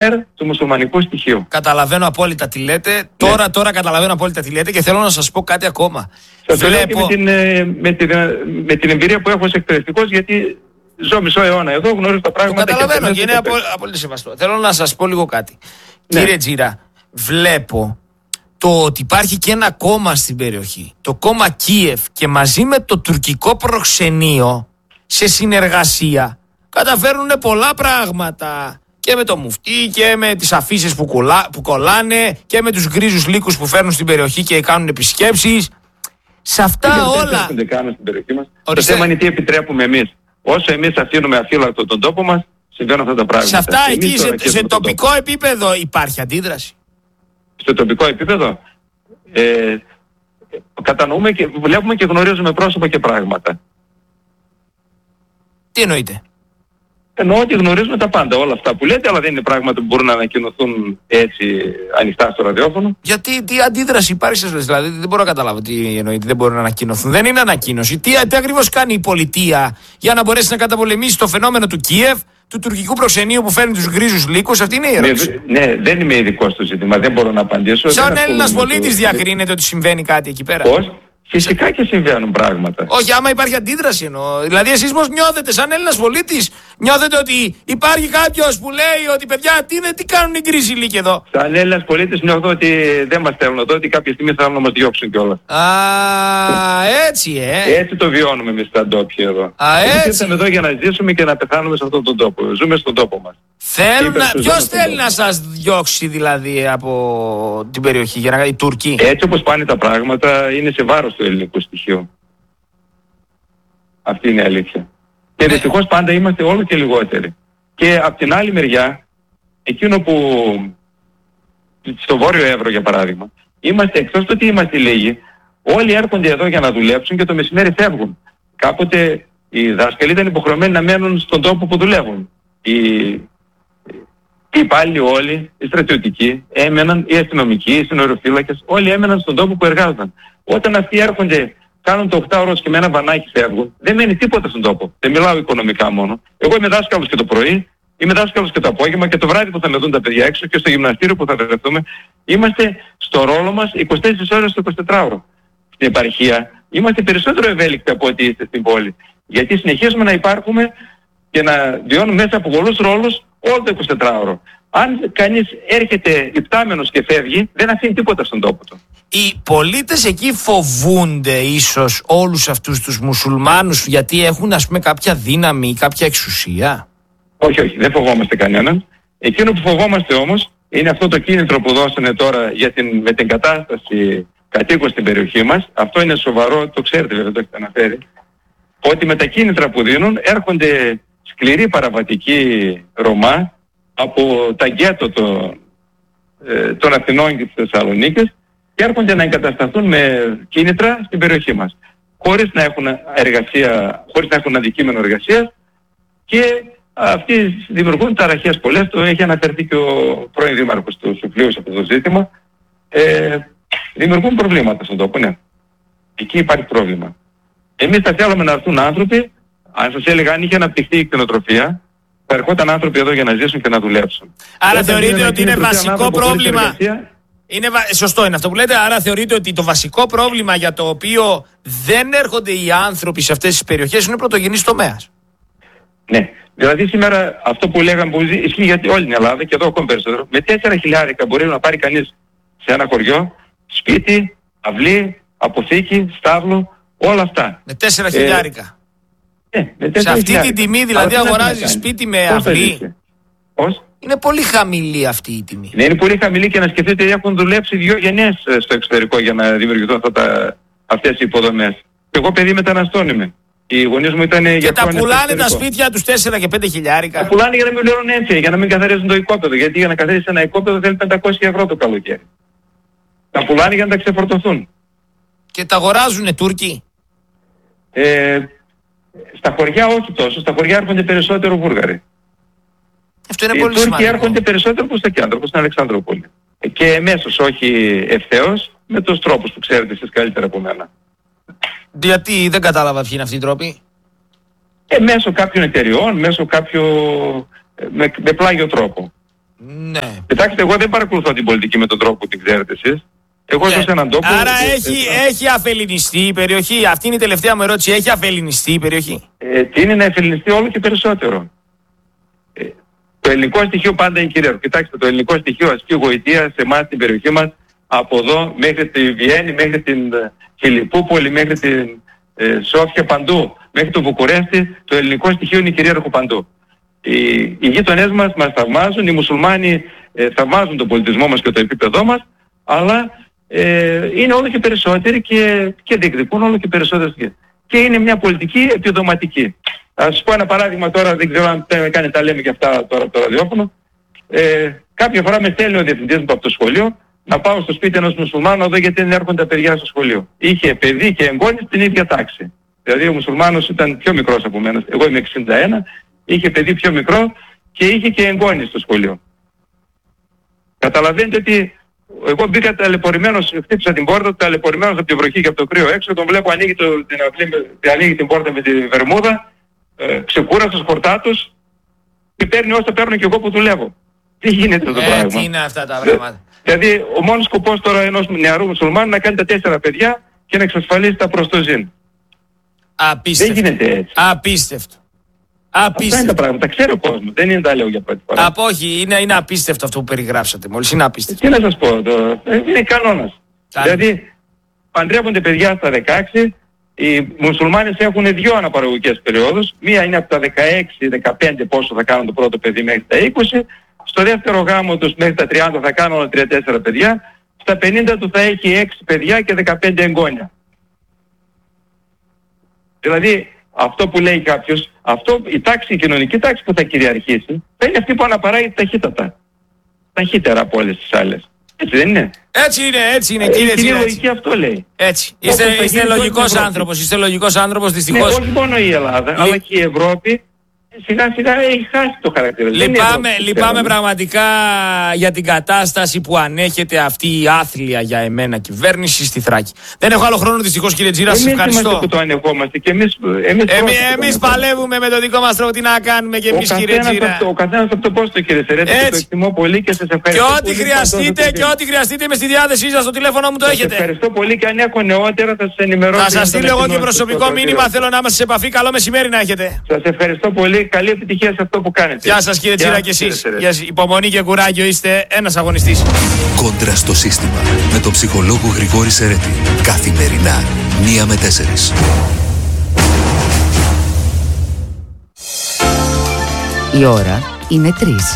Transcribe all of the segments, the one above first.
του μουσουλμανικού στοιχείου. Καταλαβαίνω απόλυτα τι λέτε. Τώρα καταλαβαίνω απόλυτα τι λέτε και θέλω να σας πω κάτι ακόμα. Σας λέω και με την εμπειρία που έχω ως εκπαιδευτικός, γιατί ζω μισό αιώνα εδώ, γνωρίζω τα πράγματα. Το καταλαβαίνω και είναι απόλυτα σεβαστό. Θέλω να σας πω λίγο κάτι. Ναι. Κύριε Τζίρα, βλέπω το ότι υπάρχει και ένα κόμμα στην περιοχή, το κόμμα Κίεφ, και μαζί με το τουρκικό προξενείο σε συνεργασία καταφέρνουν πολλά πράγματα. Και με το μουφτί και με τις αφήσεις που κολλάνε και με τους γκρίζους λύκους που φέρνουν στην περιοχή και κάνουν επισκέψεις. Σε αυτά όλα. Δεν κάνουν στην περιοχή μας. Το θέμα είναι τι επιτρέπουμε εμείς. Όσο εμείς αφήνουμε αφύλακτο τον τόπο μας, συμβαίνουν αυτά τα πράγματα. Σε αυτά εκεί, σε τοπικό επίπεδο υπάρχει αντίδραση. Στο τοπικό επίπεδο κατανοούμε και βλέπουμε και γνωρίζουμε πρόσωπα και πράγματα. Τι εννοείτε? Εννοώ ότι γνωρίζουμε τα πάντα, όλα αυτά που λέτε, αλλά δεν είναι πράγματα που μπορούν να ανακοινωθούν έτσι ανοιχτά στο ραδιόφωνο. Γιατί τι αντίδραση υπάρχει σας, δηλαδή δεν μπορώ να καταλάβω τι εννοείται, δεν μπορούν να ανακοινωθούν. Δεν είναι ανακοίνωση. Τι ακριβώς κάνει η πολιτεία για να μπορέσει να καταπολεμήσει το φαινόμενο του Κίεβ, του τουρκικού προξενείου που φέρνει τους γκρίζους λύκους? Αυτή είναι η ερώτηση. Ναι, δεν είμαι ειδικός στο ζήτημα, δεν μπορώ να απαντήσω. Σαν Έλληνας πολίτης διακρίνεται ότι συμβαίνει κάτι εκεί πέρα? Πώς? Φυσικά και συμβαίνουν πράγματα. Όχι, άμα υπάρχει αντίδραση εννοώ. Δηλαδή, εσείς πώς νιώθετε, σαν Έλληνας πολίτης, νιώθετε ότι υπάρχει κάποιος που λέει ότι παιδιά, τι κάνουν οι γκρίζοι λύκοι εδώ? Σαν Έλληνας πολίτης νιώθω ότι δεν μας θέλουν εδώ, ότι κάποια στιγμή θα να μας διώξουν κιόλας. Έτσι, Έτσι το βιώνουμε εμείς τα ντόπια εδώ. Έτσι. Ήρθαμε εδώ για να ζήσουμε και να πεθάνουμε σε αυτόν τον τόπο. Ζούμε στον τόπο μας. Ποιος θέλει να σας διώξει δηλαδή από την περιοχή, οι Τούρκοι? Έτσι όπως πάνε τα πράγματα, είναι σε βάρος του ελληνικού στοιχείου. Αυτή είναι η αλήθεια. Και δυστυχώς πάντα είμαστε όλο και λιγότεροι. Και από την άλλη μεριά, εκείνο που στο Βόρειο Εύρο για παράδειγμα, είμαστε εκτός του ότι είμαστε λίγοι, όλοι έρχονται εδώ για να δουλέψουν και το μεσημέρι φεύγουν. Κάποτε οι δάσκαλοι ήταν υποχρεωμένοι να μένουν στον τόπο που δουλεύουν. Οι υπάλληλοι όλοι, οι στρατιωτικοί έμεναν, οι αστυνομικοί, οι συνοριοφύλακες, όλοι έμεναν στον τόπο που εργάζονταν. Όταν αυτοί έρχονται, κάνουν το 8ωρο και με ένα βανάκι φεύγουν, δεν μένει τίποτα στον τόπο. Δεν μιλάω οικονομικά μόνο. Εγώ είμαι δάσκαλος και το πρωί, είμαι δάσκαλος και το απόγευμα και το βράδυ που θα με δουν τα παιδιά έξω και στο γυμναστήριο που θα βρεθούμε. Είμαστε στο ρόλο μας 24 ώρες το 24ωρο. Στην επαρχία είμαστε περισσότερο ευέλικτοι από ό,τι είστε στην πόλη. Γιατί συνεχίζουμε να υπάρχουμε και να βιώνουμε μέσα από πολλούς ρόλους όλο το 24ωρο. Αν κανείς έρχεται υπτάμενος και φεύγει, δεν αφήνει τίποτα στον τόπο του. Οι πολίτες εκεί φοβούνται ίσως όλους αυτούς τους μουσουλμάνους γιατί έχουν ας πούμε κάποια δύναμη ή κάποια εξουσία? Όχι, δεν φοβόμαστε κανέναν. Εκείνο που φοβόμαστε όμως είναι αυτό το κίνητρο που δώσανε τώρα με την κατάσταση κατοίκων στην περιοχή μας. Αυτό είναι σοβαρό, το ξέρετε βέβαια, το έχετε αναφέρει. Ότι με τα κίνητρα που δίνουν έρχονται σκληροί παραβατικοί Ρωμά από τα γκέτο των Αθηνών και της Θεσσαλονίκης και έρχονται να εγκατασταθούν με κίνητρα στην περιοχή μας. Χωρίς να έχουν εργασία, χωρίς να έχουν αντικείμενο εργασίας, και αυτοί δημιουργούν ταραχές πολλές. Το έχει αναφερθεί και ο πρώην δήμαρχος του Σουφλίου σε αυτό το ζήτημα. Δημιουργούν προβλήματα στον τόπο, ναι. Εκεί υπάρχει πρόβλημα. Εμείς θα θέλαμε να έρθουν άνθρωποι, αν σας έλεγα αν είχε αναπτυχθεί η κτηνοτροφία, θα ερχόταν άνθρωποι εδώ για να ζήσουν και να δουλέψουν. Άρα θεωρείτε ότι είναι βασικό πρόβλημα? Σωστό είναι αυτό που λέτε. Άρα θεωρείτε ότι το βασικό πρόβλημα για το οποίο δεν έρχονται οι άνθρωποι σε αυτές τις περιοχές είναι πρωτογενής τομέας? Ναι. Δηλαδή σήμερα αυτό που λέγαμε που ισχύει για όλη την Ελλάδα και εδώ ακόμη περισσότερο. Με 4 χιλιάρικα μπορεί να πάρει κανείς σε ένα χωριό σπίτι, αυλή, αποθήκη, στάβλο, όλα αυτά. Με 4 χιλιάρικα. Σε αυτή την τιμή δηλαδή αγοράζει σπίτι με αυλή? Πώς? Είναι πολύ χαμηλή αυτή η τιμή. Ναι, είναι πολύ χαμηλή και να σκεφτείτε ότι έχουν δουλέψει 2 γενιές στο εξωτερικό για να δημιουργηθούν αυτές οι υποδομές. Και εγώ παιδί μεταναστών είμαι. Οι γονείς μου ήταν και τα πουλάνε τα σπίτια τους 4 και 5 χιλιάρικα. Τα πουλάνε για να μην πληρώνουν έτσι, για να μην καθαρίζουν το οικόπεδο. Γιατί για να καθαρίσει ένα οικόπεδο θέλει 500 ευρώ το καλοκαίρι. Τα πουλάνε για να τα ξεφορτωθούν. Και τα αγοράζουνε Τούρκοι? Στα χωριά όχι τόσο. Στα χωριά έρχονται περισσότερο Βούλγαροι. Αυτό είναι πολύ σημαντικό. Οι Τούρκοι έρχονται περισσότερο προς το κέντρο, προς την Αλεξανδρούπολη. Και εμέσως, όχι ευθέως, με τους τρόπους που ξέρετε εσείς καλύτερα από μένα. Γιατί δεν κατάλαβα ποιοι είναι αυτοί οι τρόποι? Μέσω κάποιων εταιριών, μέσω με πλάγιο τρόπο. Ναι. Κοιτάξτε, εγώ δεν παρακολουθώ την πολιτική με τον τρόπο που την ξέρετε εσείς. Εγώ ζω σε έναν τόπο. Άρα έχει αφελινιστεί η περιοχή. Αυτή είναι η τελευταία μου ερώτηση. Έχει αφελινιστεί η περιοχή. Τι είναι να αφελινιστεί όλο και περισσότερο. Το ελληνικό στοιχείο πάντα είναι κυρίαρχο. Κοιτάξτε, το ελληνικό στοιχείο ασκεί γοητεία σε εμάς στην περιοχή μας, από εδώ μέχρι τη Βιέννη, μέχρι την Φιλιππούπολη, μέχρι την Σόφια, παντού, μέχρι το Βουκουρέστι. Το ελληνικό στοιχείο είναι κυρίαρχο παντού. Οι γείτονές μας θαυμάζουν, οι μουσουλμάνοι θαυμάζουν τον πολιτισμό μας και το επίπεδό μας, αλλά είναι όλο και περισσότεροι και διεκδικούν όλο και περισσότερο. Και είναι μια πολιτική επιδοματική. Θα σας πω ένα παράδειγμα τώρα, δεν ξέρω αν τα λέμε και αυτά τώρα το ραδιόφωνο. Κάποια φορά με στέλνει ο διευθυντής μου από το σχολείο να πάω στο σπίτι ενός μουσουλμάνου εδώ, γιατί δεν έρχονται τα παιδιά στο σχολείο. Είχε παιδί και εγγόνι στην ίδια τάξη. Δηλαδή ο μουσουλμάνος ήταν πιο μικρός από μένα. Εγώ είμαι 61, είχε παιδί πιο μικρό και είχε και εγγόνι στο σχολείο. Καταλαβαίνετε ότι εγώ μπήκα ταλαιπωρημένος, χτύπησα την πόρτα, ταλαιπωρημένος από τη βροχή και από το κρύο έξω, τον βλέπω ανοίγει την πόρτα με τη βερμούδα, ξεκούραστος, χορτάτος, και παίρνει όσα παίρνω και εγώ που δουλεύω. Τι γίνεται το πράγμα? Τι είναι αυτά τα πράγματα? Δηλαδή ο μόνος σκοπός τώρα ενός νεαρού μουσουλμάνου να κάνει τα 4 παιδιά και να εξασφαλίσει τα προστοζήν. Απίστευτο. Δεν γίνεται έτσι. Απίστευτο. Αυτά είναι τα πράγματα. Ξέρει ο κόσμος. Δεν είναι τα λέω για πρώτη φορά. Όχι, είναι απίστευτο αυτό που περιγράψατε μόλις. Είναι απίστευτο. Τι να σας πω, είναι κανόνας. Δηλαδή παντρεύονται παιδιά στα 16, οι μουσουλμάνες έχουν 2 αναπαραγωγικές περιόδους. Μία είναι από τα 16-15 πόσο θα κάνουν το πρώτο παιδί μέχρι τα 20. Στο δεύτερο γάμο τους μέχρι τα 30 θα κάνουν 3-4 παιδιά. Στα 50 του θα έχει 6 παιδιά και 15 εγγόνια. Δηλαδή αυτό που λέει κάποιος, η κοινωνική τάξη που θα κυριαρχήσει θα είναι αυτή που αναπαράγει ταχύτατα. Ταχύτερα από όλες τις άλλες. Έτσι δεν είναι? Έτσι είναι κύριε Τζίρα. Η λογική αυτό λέει. Έτσι. Είστε λογικός άνθρωπος, δυστυχώς. Ναι, όχι μόνο η Ελλάδα, αλλά και η Ευρώπη σιγά σιγά έχει χάσει το χαρακτήρα. Λυπάμαι πραγματικά για την κατάσταση που ανέχεται αυτή η άθλια για εμένα κυβέρνηση στη Θράκη. Δεν έχω άλλο χρόνο δυστυχώς κύριε Τζίρα, σας ευχαριστώ. Εμείς είμαστε που το ανεχόμαστε και εμείς παλεύουμε με τον δικό μας τρόπο. Τι να κάνουμε και εμείς κύριε Τζίρα? Ο καθένας από το πόστο κύριε Σερέτη, το εκτιμώ πολύ και σας ευχαριστώ. Και ό,τι χρειαστείτε είμαι στη διάθεσή σας, το τηλέφωνο μου το έχετε. Σας ευχαριστώ πολύ και αν έχω νεότερα θα σας ενημερώσω. Θα σας στείλω εγώ και προσωπικό μήνυμα, θέλω να είμαστε σε επαφή. Καλό μεσημέρι να έχετε. Σας ευχαριστώ πολύ. Καλή επιτυχία σε αυτό που κάνετε. Γεια σας κύριε Τζίρα και εσείς. Υπομονή και κουράγιο, είστε ένας αγωνιστής. Κόντρα στο σύστημα με τον ψυχολόγο Γρηγόρη Σερέτη. Καθημερινά 1 με 4. Η ώρα είναι 3.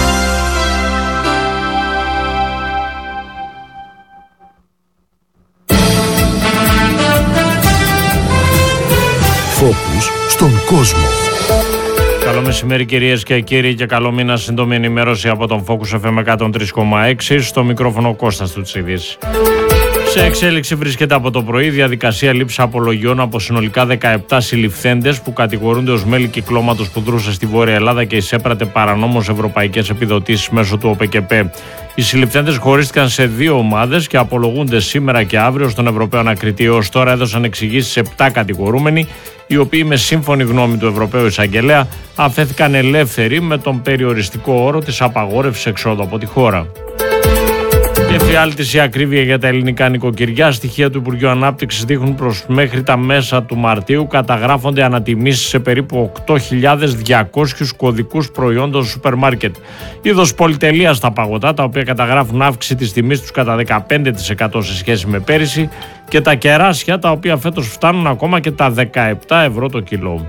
Φόκους στον κόσμο. Καλό μεσημέρι κυρίες και κύριοι και καλό μήνα. Σύντομη ενημέρωση από τον Focus FM 103,6. Στο μικρόφωνο Κώστας Τουτσίδης. Σε εξέλιξη βρίσκεται από το πρωί διαδικασία λήψης απολογιών από συνολικά 17 συλληφθέντες που κατηγορούνται ως μέλη κυκλώματος που δρούσε στη Βόρεια Ελλάδα και εισέπρατε παρανόμως ευρωπαϊκές επιδοτήσεις μέσω του ΟΠΕΚΕΠΕ. Οι συλληφθέντες χωρίστηκαν σε 2 ομάδες και απολογούνται σήμερα και αύριο στον Ευρωπαίο Ανακριτή. Ως τώρα έδωσαν εξηγήσεις σε 7 κατηγορούμενοι, οι οποίοι με σύμφωνη γνώμη του Ευρωπαίου Εισαγγελέα αφέθηκαν ελεύθεροι με τον περιοριστικό όρο της απαγόρευσης εξόδου από τη χώρα. Εφιάλτης η ακρίβεια για τα ελληνικά νοικοκυριά. Στοιχεία του Υπουργείου Ανάπτυξης δείχνουν προς μέχρι τα μέσα του Μαρτίου καταγράφονται ανατιμήσεις σε περίπου 8.200 κωδικούς προϊόντων σούπερ μάρκετ. Είδος πολυτελεία στα παγωτά, τα οποία καταγράφουν αύξηση της τιμής τους κατά 15% σε σχέση με πέρυσι, και τα κεράσια, τα οποία φέτος φτάνουν ακόμα και τα 17 ευρώ το κιλό.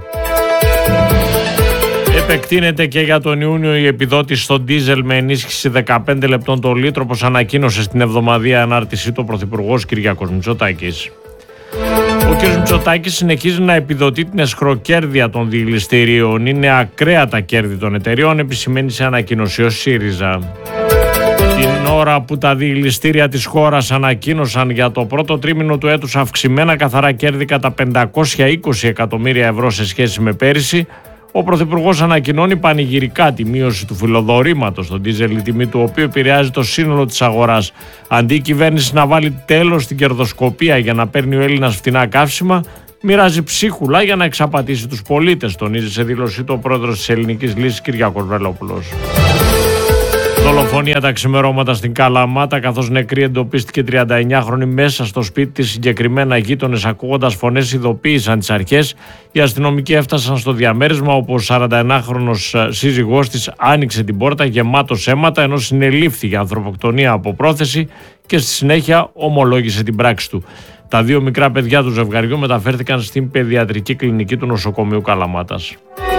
Επεκτείνεται και για τον Ιούνιο η επιδότηση στο ντίζελ με ενίσχυση 15 λεπτών το λίτρο, όπως ανακοίνωσε στην εβδομαδιαία ανάρτησή του ο Πρωθυπουργός Κυριάκος Μητσοτάκης. Ο κ. Μητσοτάκης συνεχίζει να επιδοτεί την εσχροκέρδεια των διελιστηρίων. Είναι ακραία τα κέρδη των εταιριών, επισημαίνει σε ανακοίνωση ο ΣΥΡΙΖΑ. Την ώρα που τα διελιστήρια της χώρας ανακοίνωσαν για το πρώτο τρίμηνο του έτους αυξημένα καθαρά κέρδη κατά 520 εκατομμύρια ευρώ σε σχέση με πέρυσι, ο Πρωθυπουργός ανακοινώνει πανηγυρικά τη μείωση του φιλοδορήματος στον ντίζελ, η τιμή του οποίου επηρεάζει το σύνολο της αγοράς. Αντί η κυβέρνηση να βάλει τέλος στην κερδοσκοπία για να παίρνει ο Έλληνας φτηνά καύσιμα, μοιράζει ψίχουλα για να εξαπατήσει τους πολίτες, τονίζει σε δήλωσή του ο πρόεδρος της Ελληνικής Λύσης Κυριάκος Βελόπουλος. Δολοφονία τα ξημερώματα στην Καλαμάτα, καθώς νεκρή εντοπίστηκε 39χρονη μέσα στο σπίτι της. Συγκεκριμένα γείτονες, ακούγοντας φωνές, ειδοποίησαν τις αρχές. Οι αστυνομικοί έφτασαν στο διαμέρισμα, όπου ο 41χρονος σύζυγός της άνοιξε την πόρτα γεμάτος αίματα, ενώ συνελήφθη για ανθρωποκτονία από πρόθεση και στη συνέχεια ομολόγησε την πράξη του. Τα δύο μικρά παιδιά του ζευγαριού μεταφέρθηκαν στην παιδιατρική κλινική του νοσοκομείου Καλαμάτας.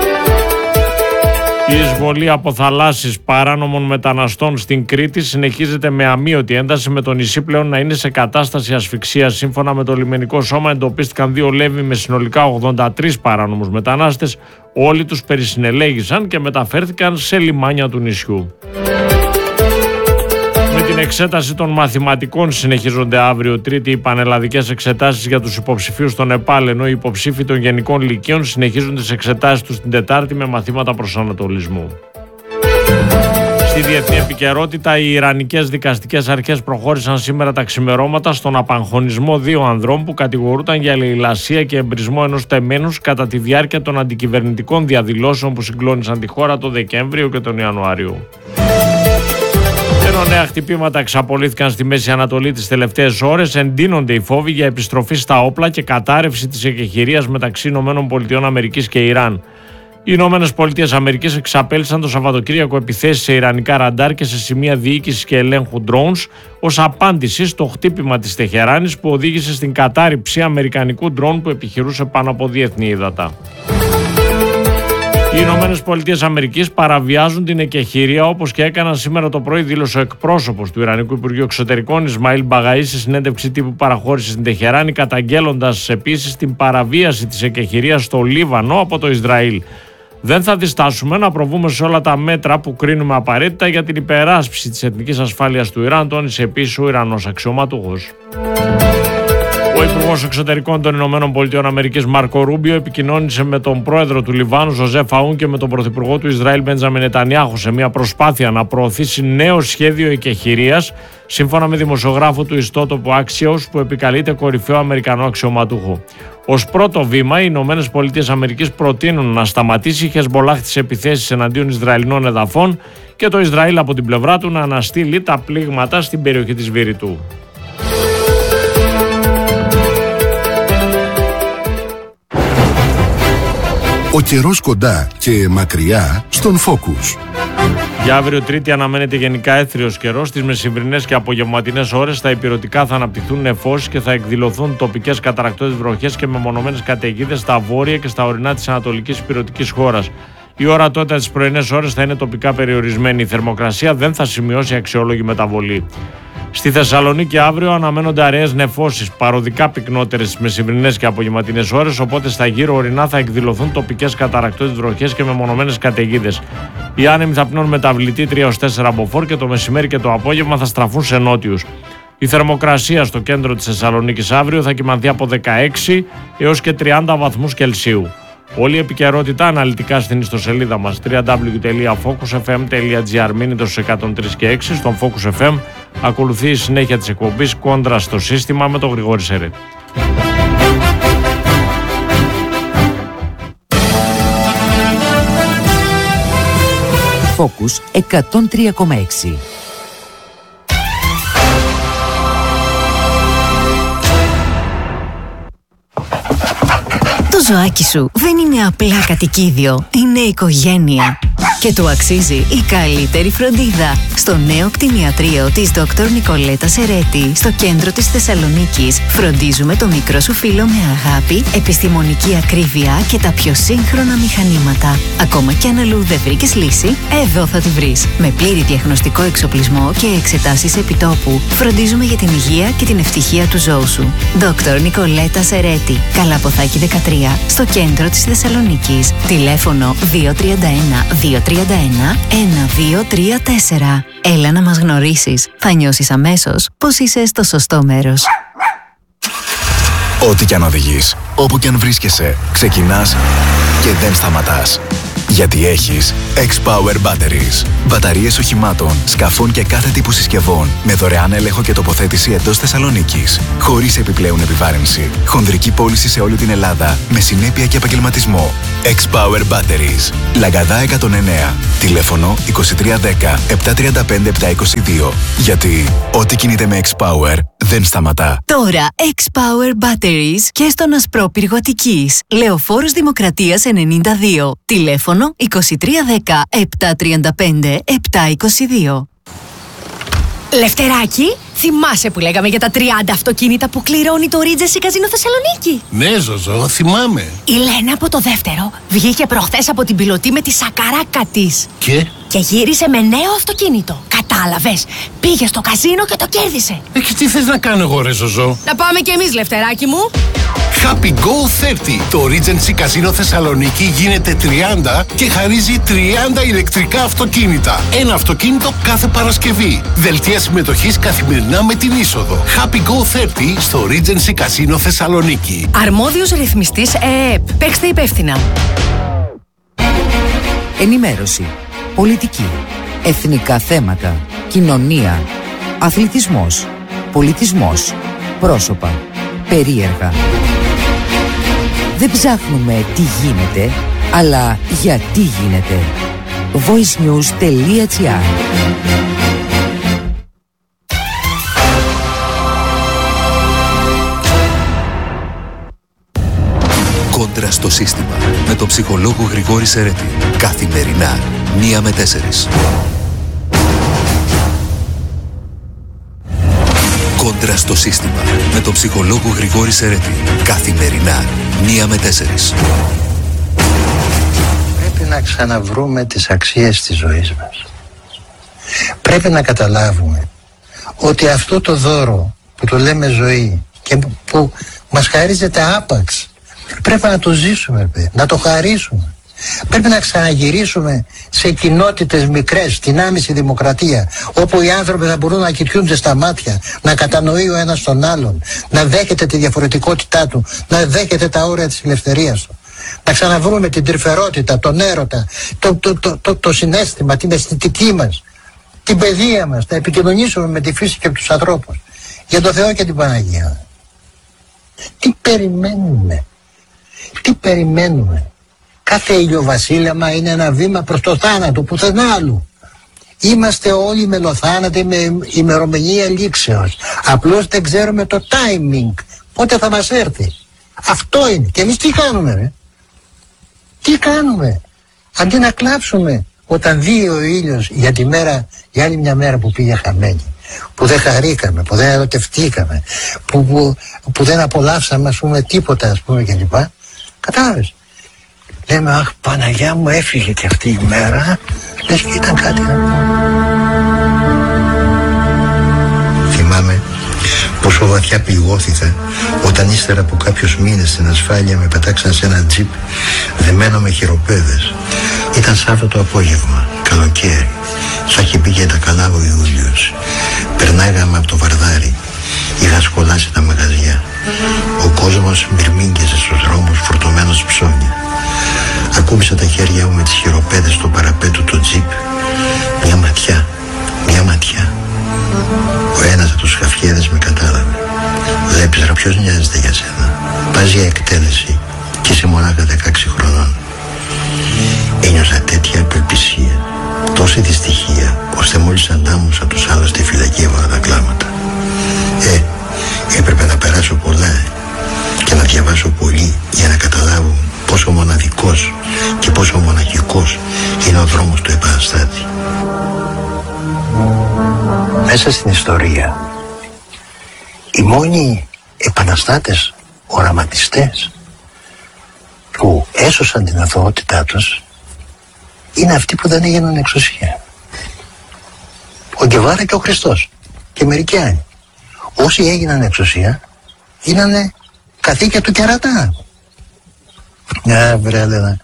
Η εισβολή από θαλάσσης παράνομων μεταναστών στην Κρήτη συνεχίζεται με αμείωτη ένταση, με το νησί πλέον να είναι σε κατάσταση ασφυξίας. Σύμφωνα με το λιμενικό σώμα, εντοπίστηκαν 2 λέμβοι με συνολικά 83 παράνομους μετανάστες. Όλοι τους περισυνελέγησαν και μεταφέρθηκαν σε λιμάνια του νησιού. Με την εξέταση των μαθηματικών συνεχίζονται αύριο Τρίτη οι πανελλαδικές εξετάσεις για τους υποψηφίους των ΕΠΑΛ, ενώ οι υποψήφοι των γενικών λυκείων συνεχίζουν τις εξετάσεις τους την Τετάρτη με μαθήματα προσανατολισμού. Στη διεθνή επικαιρότητα, οι Ιρανικές δικαστικές αρχές προχώρησαν σήμερα τα ξημερώματα στον απαγχωνισμό 2 ανδρών που κατηγορούταν για λαιλασία και εμπρισμό ενός τεμένους κατά τη διάρκεια των αντικυβερνητικών διαδηλώσεων που συγκλώνησαν τη χώρα το Δεκέμβριο και τον Ιανουάριο. Ενώ νέα χτυπήματα εξαπολύθηκαν στη Μέση Ανατολή τις τελευταίες ώρες, εντείνονται οι φόβοι για επιστροφή στα όπλα και κατάρρευση της εκεχηρίας μεταξύ ΗΠΑ και Ιράν. Οι ΗΠΑ εξαπέλυσαν το Σαββατοκύριακο επιθέσεις σε ιρανικά ραντάρ και σε σημεία διοίκησης και ελέγχου drones ως απάντηση στο χτύπημα της Τεχεράνης που οδήγησε στην κατάρριψη αμερικανικού drone που επιχειρούσε πάνω από διεθνή ύδατα. Οι ΗΠΑ παραβιάζουν την εκεχηρία, όπως και έκαναν σήμερα το πρωί, δήλωσε ο εκπρόσωπος του Ιρανικού Υπουργείου Εξωτερικών Ισμαήλ Μπαγαή σε συνέντευξη τύπου που παραχώρησε στην Τεχεράνη, καταγγέλλοντας επίσης την παραβίαση της εκεχηρίας στο Λίβανο από το Ισραήλ. Δεν θα διστάσουμε να προβούμε σε όλα τα μέτρα που κρίνουμε απαραίτητα για την υπεράσπιση της εθνικής ασφάλειας του Ιράν, τόνισε επίσης ο Ιρανός αξιωματούχος. Ο Υπουργός Εξωτερικών των ΗΠΑ Μάρκο Ρούμπιο επικοινώνησε με τον πρόεδρο του Λιβάνου Ζωζέφ Αούν και με τον πρωθυπουργό του Ισραήλ Μπέντζαμιν Νετανιάχου σε μια προσπάθεια να προωθήσει νέο σχέδιο εκεχηρίας, σύμφωνα με δημοσιογράφο του ιστότοπου Axios που επικαλείται κορυφαίο Αμερικανό αξιωματούχο. Ως πρώτο βήμα, οι ΗΠΑ προτείνουν να σταματήσει η Χεσμολάχ τις επιθέσεις εναντίον Ισραηλινών εδαφών και το Ισραήλ από την πλευρά του να αναστείλει τα πλήγματα στην περιοχή της Βηρητού. Ο καιρός κοντά και μακριά στον Focus. Για αύριο Τρίτη αναμένεται γενικά έθριος καιρός. Στις μεσημβρινές και απογευματινές ώρες στα ηπειρωτικά θα αναπτυχθούν νεφώσεις και θα εκδηλωθούν τοπικές καταρρακτώδεις βροχές και μεμονωμένες καταιγίδες στα βόρεια και στα ορεινά της ανατολικής ηπειρωτικής χώρας. Η ορατότητα τις πρωινές ώρες θα είναι τοπικά περιορισμένη. Η θερμοκρασία δεν θα σημειώσει αξιόλογη μεταβολή. Στη Θεσσαλονίκη αύριο αναμένονται αραιές νεφώσεις, παροδικά πυκνότερες στις μεσημβρινές και απογευματινές ώρες, οπότε στα γύρω ορεινά θα εκδηλωθούν τοπικές καταρρακτώδεις βροχές και μεμονωμένες καταιγίδες. Οι άνεμοι θα πνέουν μεταβλητή 3-4 μποφόρ και το μεσημέρι και το απόγευμα θα στραφούν σε νότιους. Η θερμοκρασία στο κέντρο της Θεσσαλονίκης αύριο θα κυμανθεί από 16 έως και 30 βαθμούς Κελσίου. Όλη η επικαιρότητα αναλυτικά στην ιστοσελίδα μας www.focusfm.gr. Μείνετε στους 103 και 6. Στον Focus FM ακολουθεί η συνέχεια της εκπομπής Κόντρα στο σύστημα με τον Γρηγόρη Σερέτη. Focus 103,6. Το ζωάκι σου δεν είναι απλά κατοικίδιο, είναι οικογένεια. Και του αξίζει η καλύτερη φροντίδα. Στο νέο κτηνιατρίο της Dr. Νικολέτα Σερέτη, στο κέντρο της Θεσσαλονίκης, φροντίζουμε το μικρό σου φίλο με αγάπη, επιστημονική ακρίβεια και τα πιο σύγχρονα μηχανήματα. Ακόμα κι αν αλλού δεν βρήκες λύση, εδώ θα τη βρεις. Με πλήρη διαγνωστικό εξοπλισμό και εξετάσεις επιτόπου, φροντίζουμε για την υγεία και την ευτυχία του ζώου σου. Dr. Νικολέτα Σερέτη, Καλαποθάκη 13, στο κέντρο της Θεσσαλονίκης. Τηλέφωνο 231-231-1234. Έλα να μας γνωρίσεις. Θα νιώσεις αμέσως πως είσαι στο σωστό μέρος. Ό,τι κι αν οδηγείς, όπου κι αν βρίσκεσαι, ξεκινάς και δεν σταματάς. Γιατί έχεις X-Power Batteries. Μπαταρίες οχημάτων, σκαφών και κάθε τύπου συσκευών με δωρεάν έλεγχο και τοποθέτηση εντός Θεσσαλονίκης. Χωρίς επιπλέον επιβάρυνση. Χονδρική πώληση σε όλη την Ελλάδα με συνέπεια και επαγγελματισμό. X-Power Batteries. Λαγκαδά 109. Τηλέφωνο 2310 735 722. Γιατί ό,τι κινείται με X-Power δεν σταματά. Τώρα X-Power Batteries και στον Ασπρόπυργο Αττικής. Λεωφόρος Δημοκρατίας 92. Τηλέφωνο 2310 735 722. Λευτεράκη, θυμάσαι που λέγαμε για τα 30 αυτοκίνητα που κληρώνει το Regency Casino Θεσσαλονίκη? Ναι, Ζωζό, θυμάμαι. Η Λένα από το δεύτερο βγήκε προχθές από την πιλωτή με τη σακαράκα της. Και γύρισε με νέο αυτοκίνητο. Κατάλαβες, πήγε στο καζίνο και το κέρδισε. Και τι θες να κάνω εγώ, ρε Ζωζό? Να πάμε κι εμείς, Λευτεράκη μου. Happy Go 30. Το Regency Casino Θεσσαλονίκη γίνεται 30 και χαρίζει 30 ηλεκτρικά αυτοκίνητα. Ένα αυτοκίνητο κάθε Παρασκευή. Δελτία συμμετοχής καθημερινά με την είσοδο. Happy Go 30 στο Regency Casino Θεσσαλονίκη. Αρμόδιος ρυθμιστής ΕΕΠ. Παίξτε υπεύθυνα. Ενημέρωση, πολιτική, εθνικά θέματα, κοινωνία, αθλητισμός, πολιτισμός, πρόσωπα, περίεργα. Δεν ψάχνουμε τι γίνεται, αλλά γιατί γίνεται. voicenews.gr. Κόντρα στο σύστημα με τον ψυχολόγο Γρηγόρη Σερέτη. Καθημερινά 1 με 4. Κόντρα στο σύστημα με τον ψυχολόγο Γρηγόρη Σερέτη. Καθημερινά 1 με 4. Πρέπει να ξαναβρούμε τις αξίες της ζωής μας. Πρέπει να καταλάβουμε ότι αυτό το δώρο που το λέμε ζωή και που μας χαρίζεται άπαξ, πρέπει να το ζήσουμε, να το χαρίσουμε. Πρέπει να ξαναγυρίσουμε σε κοινότητες μικρές, στην άμεση δημοκρατία, όπου οι άνθρωποι θα μπορούν να κοιτούνται στα μάτια, να κατανοεί ο ένας τον άλλον, να δέχεται τη διαφορετικότητά του, να δέχεται τα όρια της ελευθερίας του. Να ξαναβρούμε την τρυφερότητα, τον έρωτα, το συναίσθημα, την αισθητική μας, την παιδεία μας, να επικοινωνήσουμε με τη φύση και τους ανθρώπους. Για το Θεό και την Παναγία. Τι περιμένουμε? Τι περιμένουμε? Κάθε ηλιοβασίλεμα είναι ένα βήμα προς το θάνατο, πουθενά άλλου. Είμαστε όλοι μελοθάνατοι με ημερομηνία λήξεως. Απλώς δεν ξέρουμε το timing, πότε θα μας έρθει. Αυτό είναι. Και εμείς τι κάνουμε, ρε? Τι κάνουμε? Αντί να κλάψουμε όταν δει ο ήλιος για τη μέρα, για άλλη μια μέρα που πήγε χαμένη, που δεν χαρήκαμε, που δεν ερωτευτήκαμε, που δεν απολαύσαμε, ας πούμε, τίποτα, ας πούμε, κλπ. Κατάλαβες? Λέμε, αχ, Παναγιά μου, έφυγε και αυτή η μέρα, λες και ήταν κάτι. Θυμάμαι πόσο βαθιά πληγώθηκα όταν ύστερα από κάποιους μήνες στην ασφάλεια με πετάξαν σε ένα τζιπ δεμένο με χειροπέδες. Ήταν Σάββατο απόγευμα, καλοκαίρι. Θα είχε πει και τα καλά ο Ιούλιος. Περνάγαμε από το Βαρδάρι. Είχα σκολάσει τα μαγαζιά. Ο κόσμος μυρμήγκιζε στους δρόμους φορτωμένος ψώνια. Ακούμπησα τα χέρια μου με τις χειροπέδες στο παραπέτω του τζιπ. Μια ματιά, μια ματιά. Ο ένας από τους χαφιέδες με κατάλαβε. Βλέπεις, ρε, ποιος νοιάζεται για σένα? Πας για εκτέλεση και είσαι μονάχα 16 χρονών. Ένιωσα τέτοια απελπισία, τόση δυστυχία, ώστε μόλις αντάμωσα τους άλλους στη φυλακή έβαλα τα κλάματα. Έπρεπε να περάσω πολλά και να διαβάσω πολύ για να καταλάβω πόσο μοναδικός και πόσο μοναχικός είναι ο δρόμος του επαναστάτη. Μέσα στην ιστορία οι μόνοι επαναστάτες, οραματιστές που έσωσαν την αθωότητά τους είναι αυτοί που δεν έγιναν εξουσία. Ο Γκεβάρα και ο Χριστός και μερικοί άλλοι. Όσοι έγιναν εξουσία γίνανε καθήκια του κερατά. Βρε, Έλενα,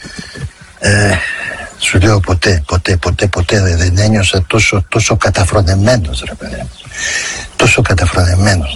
σου λέω ποτέ δεν ένιωσα τόσο καταφρονεμένος, ρε παιδί. Τόσο καταφρονεμένος.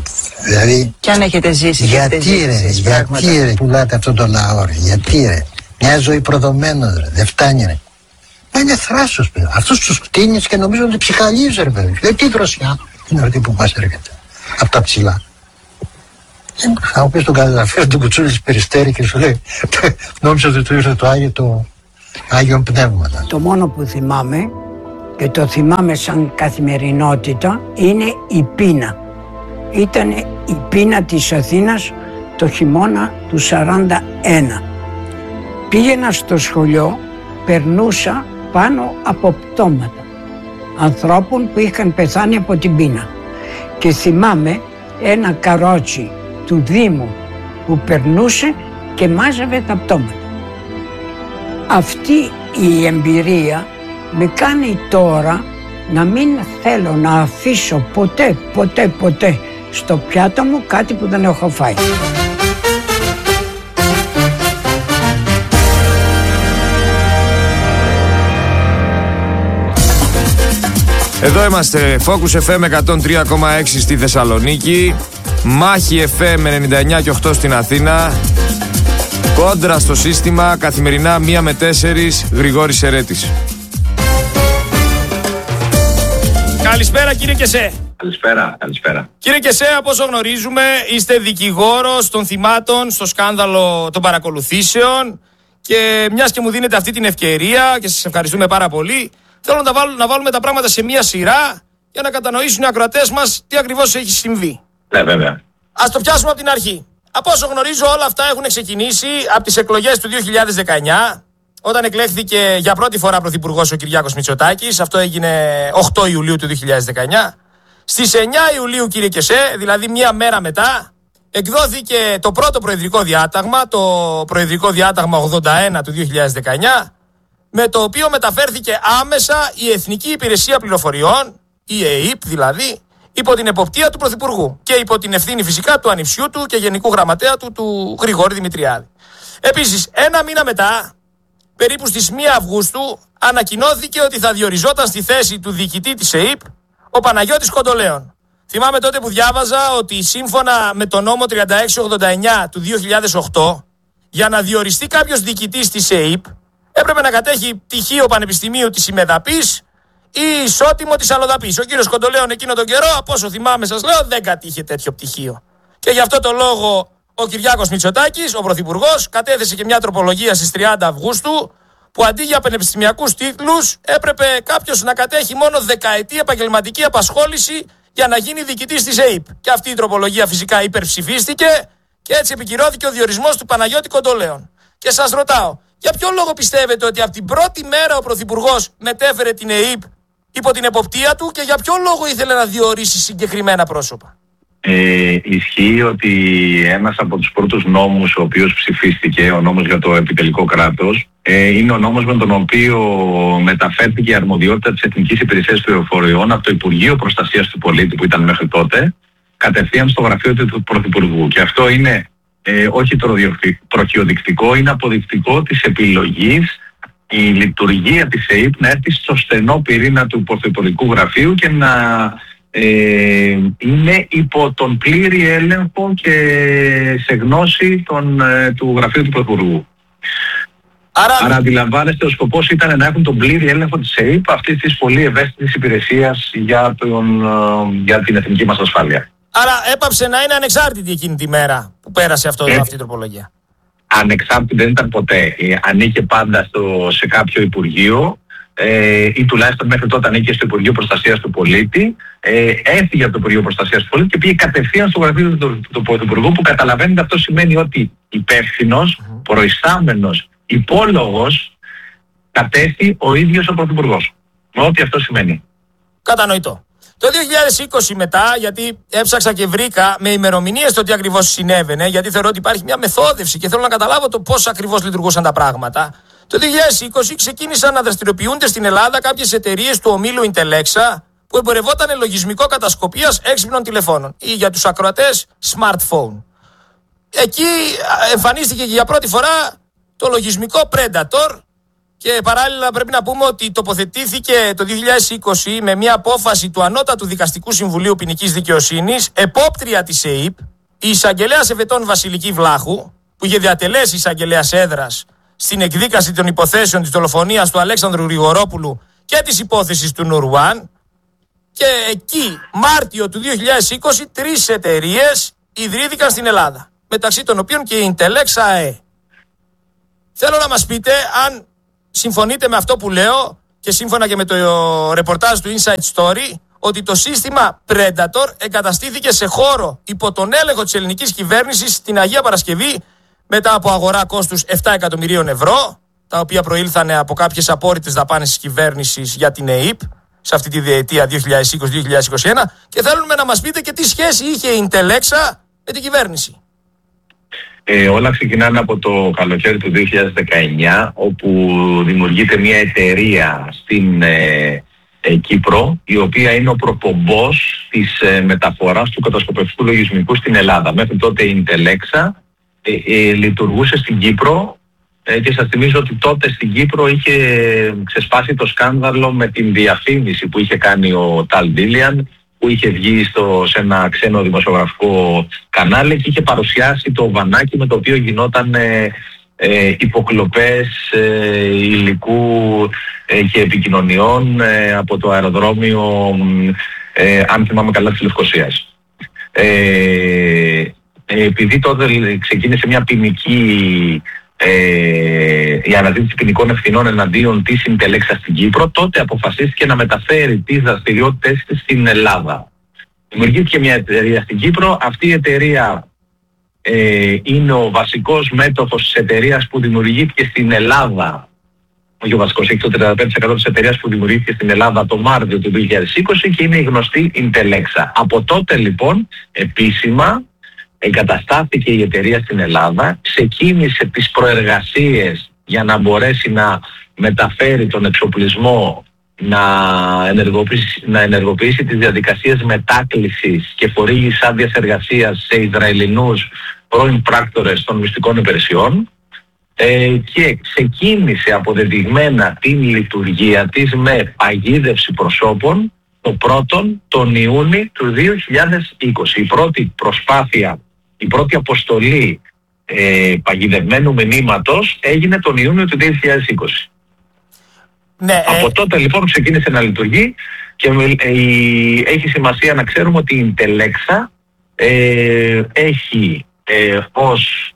Δηλαδή, κι αν έχετε ζήσει, γιατί ρε πουλάτε αυτόν τον λαό, ρε? Γιατί ρε? Μια ζωή προδομένος, ρε. Δεν φτάνει, ρε. Μα είναι θράσος, παιδί. Αυτούς τους κτίνεις και νομίζω ότι ψυχαλίζει, ρε παιδί. Δεν τι δροσιά είναι αυτή που μας έρχεται. Από τα ψηλά. Θα μου πεις τον καταφέρα του κουτσούλη της Περιστέρη και σου λέει νόμιζα ότι του ήρθε το Άγιον Πνεύματα. Το μόνο που θυμάμαι και το θυμάμαι σαν καθημερινότητα είναι η πείνα. Ήταν η πείνα της Αθήνας το χειμώνα του 41. Πήγαινα στο σχολείο, περνούσα πάνω από πτώματα ανθρώπων που είχαν πεθάνει από την πείνα. Και θυμάμαι ένα καρότσι του Δήμου που περνούσε και μάζευε τα πτώματα. Αυτή η εμπειρία με κάνει τώρα να μην θέλω να αφήσω ποτέ στο πιάτο μου κάτι που δεν έχω φάει. Εδώ είμαστε, Focus FM 103,6 στη Θεσσαλονίκη, Μάχη FM 99 και 8 στην Αθήνα, Κόντρα στο σύστημα, καθημερινά 1 με 4, Γρηγόρης Ερέτης. Καλησπέρα κύριε Κεσέ. Καλησπέρα. Κύριε Κεσέ, από όσο γνωρίζουμε, είστε δικηγόρος των θυμάτων στο σκάνδαλο των παρακολουθήσεων και μιας και μου δίνετε αυτή την ευκαιρία και σας ευχαριστούμε πάρα πολύ, θέλω να βάλουμε τα πράγματα σε μια σειρά για να κατανοήσουν οι ακροατές μας τι ακριβώς έχει συμβεί. Ναι, βέβαια. Ας το πιάσουμε από την αρχή. Από όσο γνωρίζω, όλα αυτά έχουν ξεκινήσει από τις εκλογές του 2019, όταν εκλέχθηκε για πρώτη φορά πρωθυπουργός ο Κυριάκος Μητσοτάκης. Αυτό έγινε 8 Ιουλίου του 2019. Στις 9 Ιουλίου, κύριε Κεσέ, δηλαδή μία μέρα μετά, εκδόθηκε το πρώτο προεδρικό διάταγμα, το προεδρικό διάταγμα 81 του 2019, με το οποίο μεταφέρθηκε άμεσα η Εθνική Υπηρεσία Πληροφοριών, η ΕΕΠ δηλαδή, υπό την εποπτεία του Πρωθυπουργού και υπό την ευθύνη φυσικά του ανιψιού του και γενικού γραμματέα του Γρηγόρη Δημητριάδη. Επίσης, ένα μήνα μετά, περίπου στις 1 Αυγούστου, ανακοινώθηκε ότι θα διοριζόταν στη θέση του διοικητή της ΕΕΠ ο Παναγιώτης Κοντολέων. Θυμάμαι τότε που διάβαζα ότι σύμφωνα με τον νόμο 3689 του 2008, για να διοριστεί κάποιος διοικητής της ΕΕΠ, έπρεπε να κατέχει πτυχίο πανεπιστημίου της Ημεδαπής ή ισότιμο της Αλλοδαπής. Ο κύριος Κοντολέων εκείνο τον καιρό, από όσο θυμάμαι σας λέω, δεν κατήχε τέτοιο πτυχίο. Και γι' αυτό το λόγο ο Κυριάκος Μητσοτάκης, ο Πρωθυπουργός, κατέθεσε και μια τροπολογία στις 30 Αυγούστου, που αντί για πανεπιστημιακούς τίτλους έπρεπε κάποιος να κατέχει μόνο δεκαετή επαγγελματική απασχόληση για να γίνει διοικητής της ΕΕΠ. Και αυτή η τροπολογία φυσικά υπερψηφίστηκε και έτσι επικυρώθηκε ο διορισμός του Παναγιώτη Κοντολέων. Και σας ρωτάω, για ποιο λόγο πιστεύετε ότι από την πρώτη μέρα ο Πρωθυπουργός μετέφερε την ΕΕΠ υπό την εποπτεία του και για ποιο λόγο ήθελε να διορίσει συγκεκριμένα πρόσωπα? Ισχύει ότι ένας από τους πρώτους νόμους ο οποίος ψηφίστηκε, ο νόμος για το επιτελικό κράτος, είναι ο νόμος με τον οποίο μεταφέρθηκε η αρμοδιότητα της Εθνικής Υπηρεσίας Πληροφοριών από το Υπουργείο Προστασίας του Πολίτη που ήταν μέχρι τότε κατευθείαν στο γραφείο του Πρωθυπουργού. Και αυτό είναι όχι προκειοδεικτικό, είναι αποδεικτικό της επιλογής η λειτουργία της ΕΕΠ να έρθει στο στενό πυρήνα του Πρωθυπουργικού Γραφείου και να είναι υπό τον πλήρη έλεγχο και σε γνώση του Γραφείου του Πρωθυπουργού. Άρα αντιλαμβάνεστε, ο σκοπός ήταν να έχουν τον πλήρη έλεγχο της ΕΕΠ, αυτής της πολύ ευαίσθητης υπηρεσίας για την εθνική μας ασφάλεια. Άρα έπαψε να είναι ανεξάρτητη εκείνη τη μέρα που πέρασε αυτή η τροπολογία. Ανεξάρτητη δεν ήταν ποτέ. Ανήκε πάντα σε κάποιο υπουργείο ή τουλάχιστον μέχρι τότε ανήκε στο Υπουργείο Προστασίας του Πολίτη. Έφυγε από το Υπουργείο Προστασίας του Πολίτη και πήγε κατευθείαν στο γραφείο του Πρωθυπουργού, που καταλαβαίνετε αυτό σημαίνει ότι υπεύθυνος, προϊστάμενος, υπόλογος κατέστη ο ίδιος ο Πρωθυπουργός. Με ό,τι αυτό σημαίνει. Κατανοητό. Το 2020 μετά, γιατί έψαξα και βρήκα με ημερομηνίες το τι ακριβώς συνέβαινε, γιατί θεωρώ ότι υπάρχει μια μεθόδευση και θέλω να καταλάβω το πώς ακριβώς λειτουργούσαν τα πράγματα. Το 2020 ξεκίνησαν να δραστηριοποιούνται στην Ελλάδα κάποιες εταιρείες του ομίλου Intelexa που εμπορευόταν λογισμικό κατασκοπίας έξυπνων τηλεφώνων ή για τους ακροατές smartphone. Εκεί εμφανίστηκε για πρώτη φορά το λογισμικό Predator. Και παράλληλα πρέπει να πούμε ότι τοποθετήθηκε το 2020 με μια απόφαση του Ανώτατου Δικαστικού Συμβουλίου Ποινικής Δικαιοσύνης, επόπτρια της ΕΕΠ, η εισαγγελέας Εφετών Βασιλική Βλάχου, που είχε διατελέσει εισαγγελέας έδρας στην εκδίκαση των υποθέσεων της δολοφονίας του Αλέξανδρου Γρηγορόπουλου και της υπόθεσης του Νουρουάν. Και εκεί, Μάρτιο του 2020, 3 εταιρείες ιδρύθηκαν στην Ελλάδα, μεταξύ των οποίων και η Intelex ΑΕ. Θέλω να μας πείτε αν συμφωνείτε με αυτό που λέω και σύμφωνα και με το ρεπορτάζ του Inside Story, ότι το σύστημα Predator εγκαταστήθηκε σε χώρο υπό τον έλεγχο της ελληνικής κυβέρνησης στην Αγία Παρασκευή μετά από αγορά κόστους 7 εκατομμυρίων ευρώ, τα οποία προήλθαν από κάποιες απόρριτες δαπάνες της κυβέρνησης για την ΕΕΠ σε αυτή τη διετία 2020-2021, και θέλουμε να μας πείτε και τι σχέση είχε η Intelex με την κυβέρνηση. Όλα ξεκινάνε από το καλοκαίρι του 2019, όπου δημιουργείται μια εταιρεία στην Κύπρο, η οποία είναι ο προπομπός της μεταφοράς του κατασκοπευτικού λογισμικού στην Ελλάδα. Μέχρι τότε η Intelex λειτουργούσε στην Κύπρο και σας θυμίζω ότι τότε στην Κύπρο είχε ξεσπάσει το σκάνδαλο με την διαφήμιση που είχε κάνει ο Ταλ Ντίλιαν, που είχε βγει σε ένα ξένο δημοσιογραφικό κανάλι και είχε παρουσιάσει το βανάκι με το οποίο γινόταν υποκλοπές υλικού και επικοινωνιών από το αεροδρόμιο, αν θυμάμαι καλά, της Λευκωσίας. Επειδή τότε ξεκίνησε μια ποινική η αναζήτηση ποινικών ευθυνών εναντίον της Intelex στην Κύπρο, τότε αποφασίστηκε να μεταφέρει τις δραστηριότητες της στην Ελλάδα. Δημιουργήθηκε μια εταιρεία στην Κύπρο. Αυτή η εταιρεία είναι ο βασικός μέτοχος της εταιρείας που δημιουργήθηκε στην Ελλάδα. Όχι ο βασικός, έχει το 35% της εταιρείας που δημιουργήθηκε στην Ελλάδα το Μάρτιο του 2020 και είναι η γνωστή Intelex. Από τότε λοιπόν επίσημα εγκαταστάθηκε η εταιρεία στην Ελλάδα, ξεκίνησε τις προεργασίες για να μπορέσει να μεταφέρει τον εξοπλισμό, να ενεργοποιήσει τις διαδικασίες μετάκλησης και χορήγησης άδειας εργασίας σε Ισραηλινούς πρώην πράκτορες των μυστικών υπηρεσιών, και ξεκίνησε αποδεδειγμένα την λειτουργία της με παγίδευση προσώπων τον Ιούνιο του 2020. Η πρώτη προσπάθεια, η πρώτη αποστολή παγιδευμένου μηνύματος έγινε τον Ιούνιο του 2020. Ναι, από τότε λοιπόν ξεκίνησε να λειτουργεί και έχει σημασία να ξέρουμε ότι η Intelex έχει ως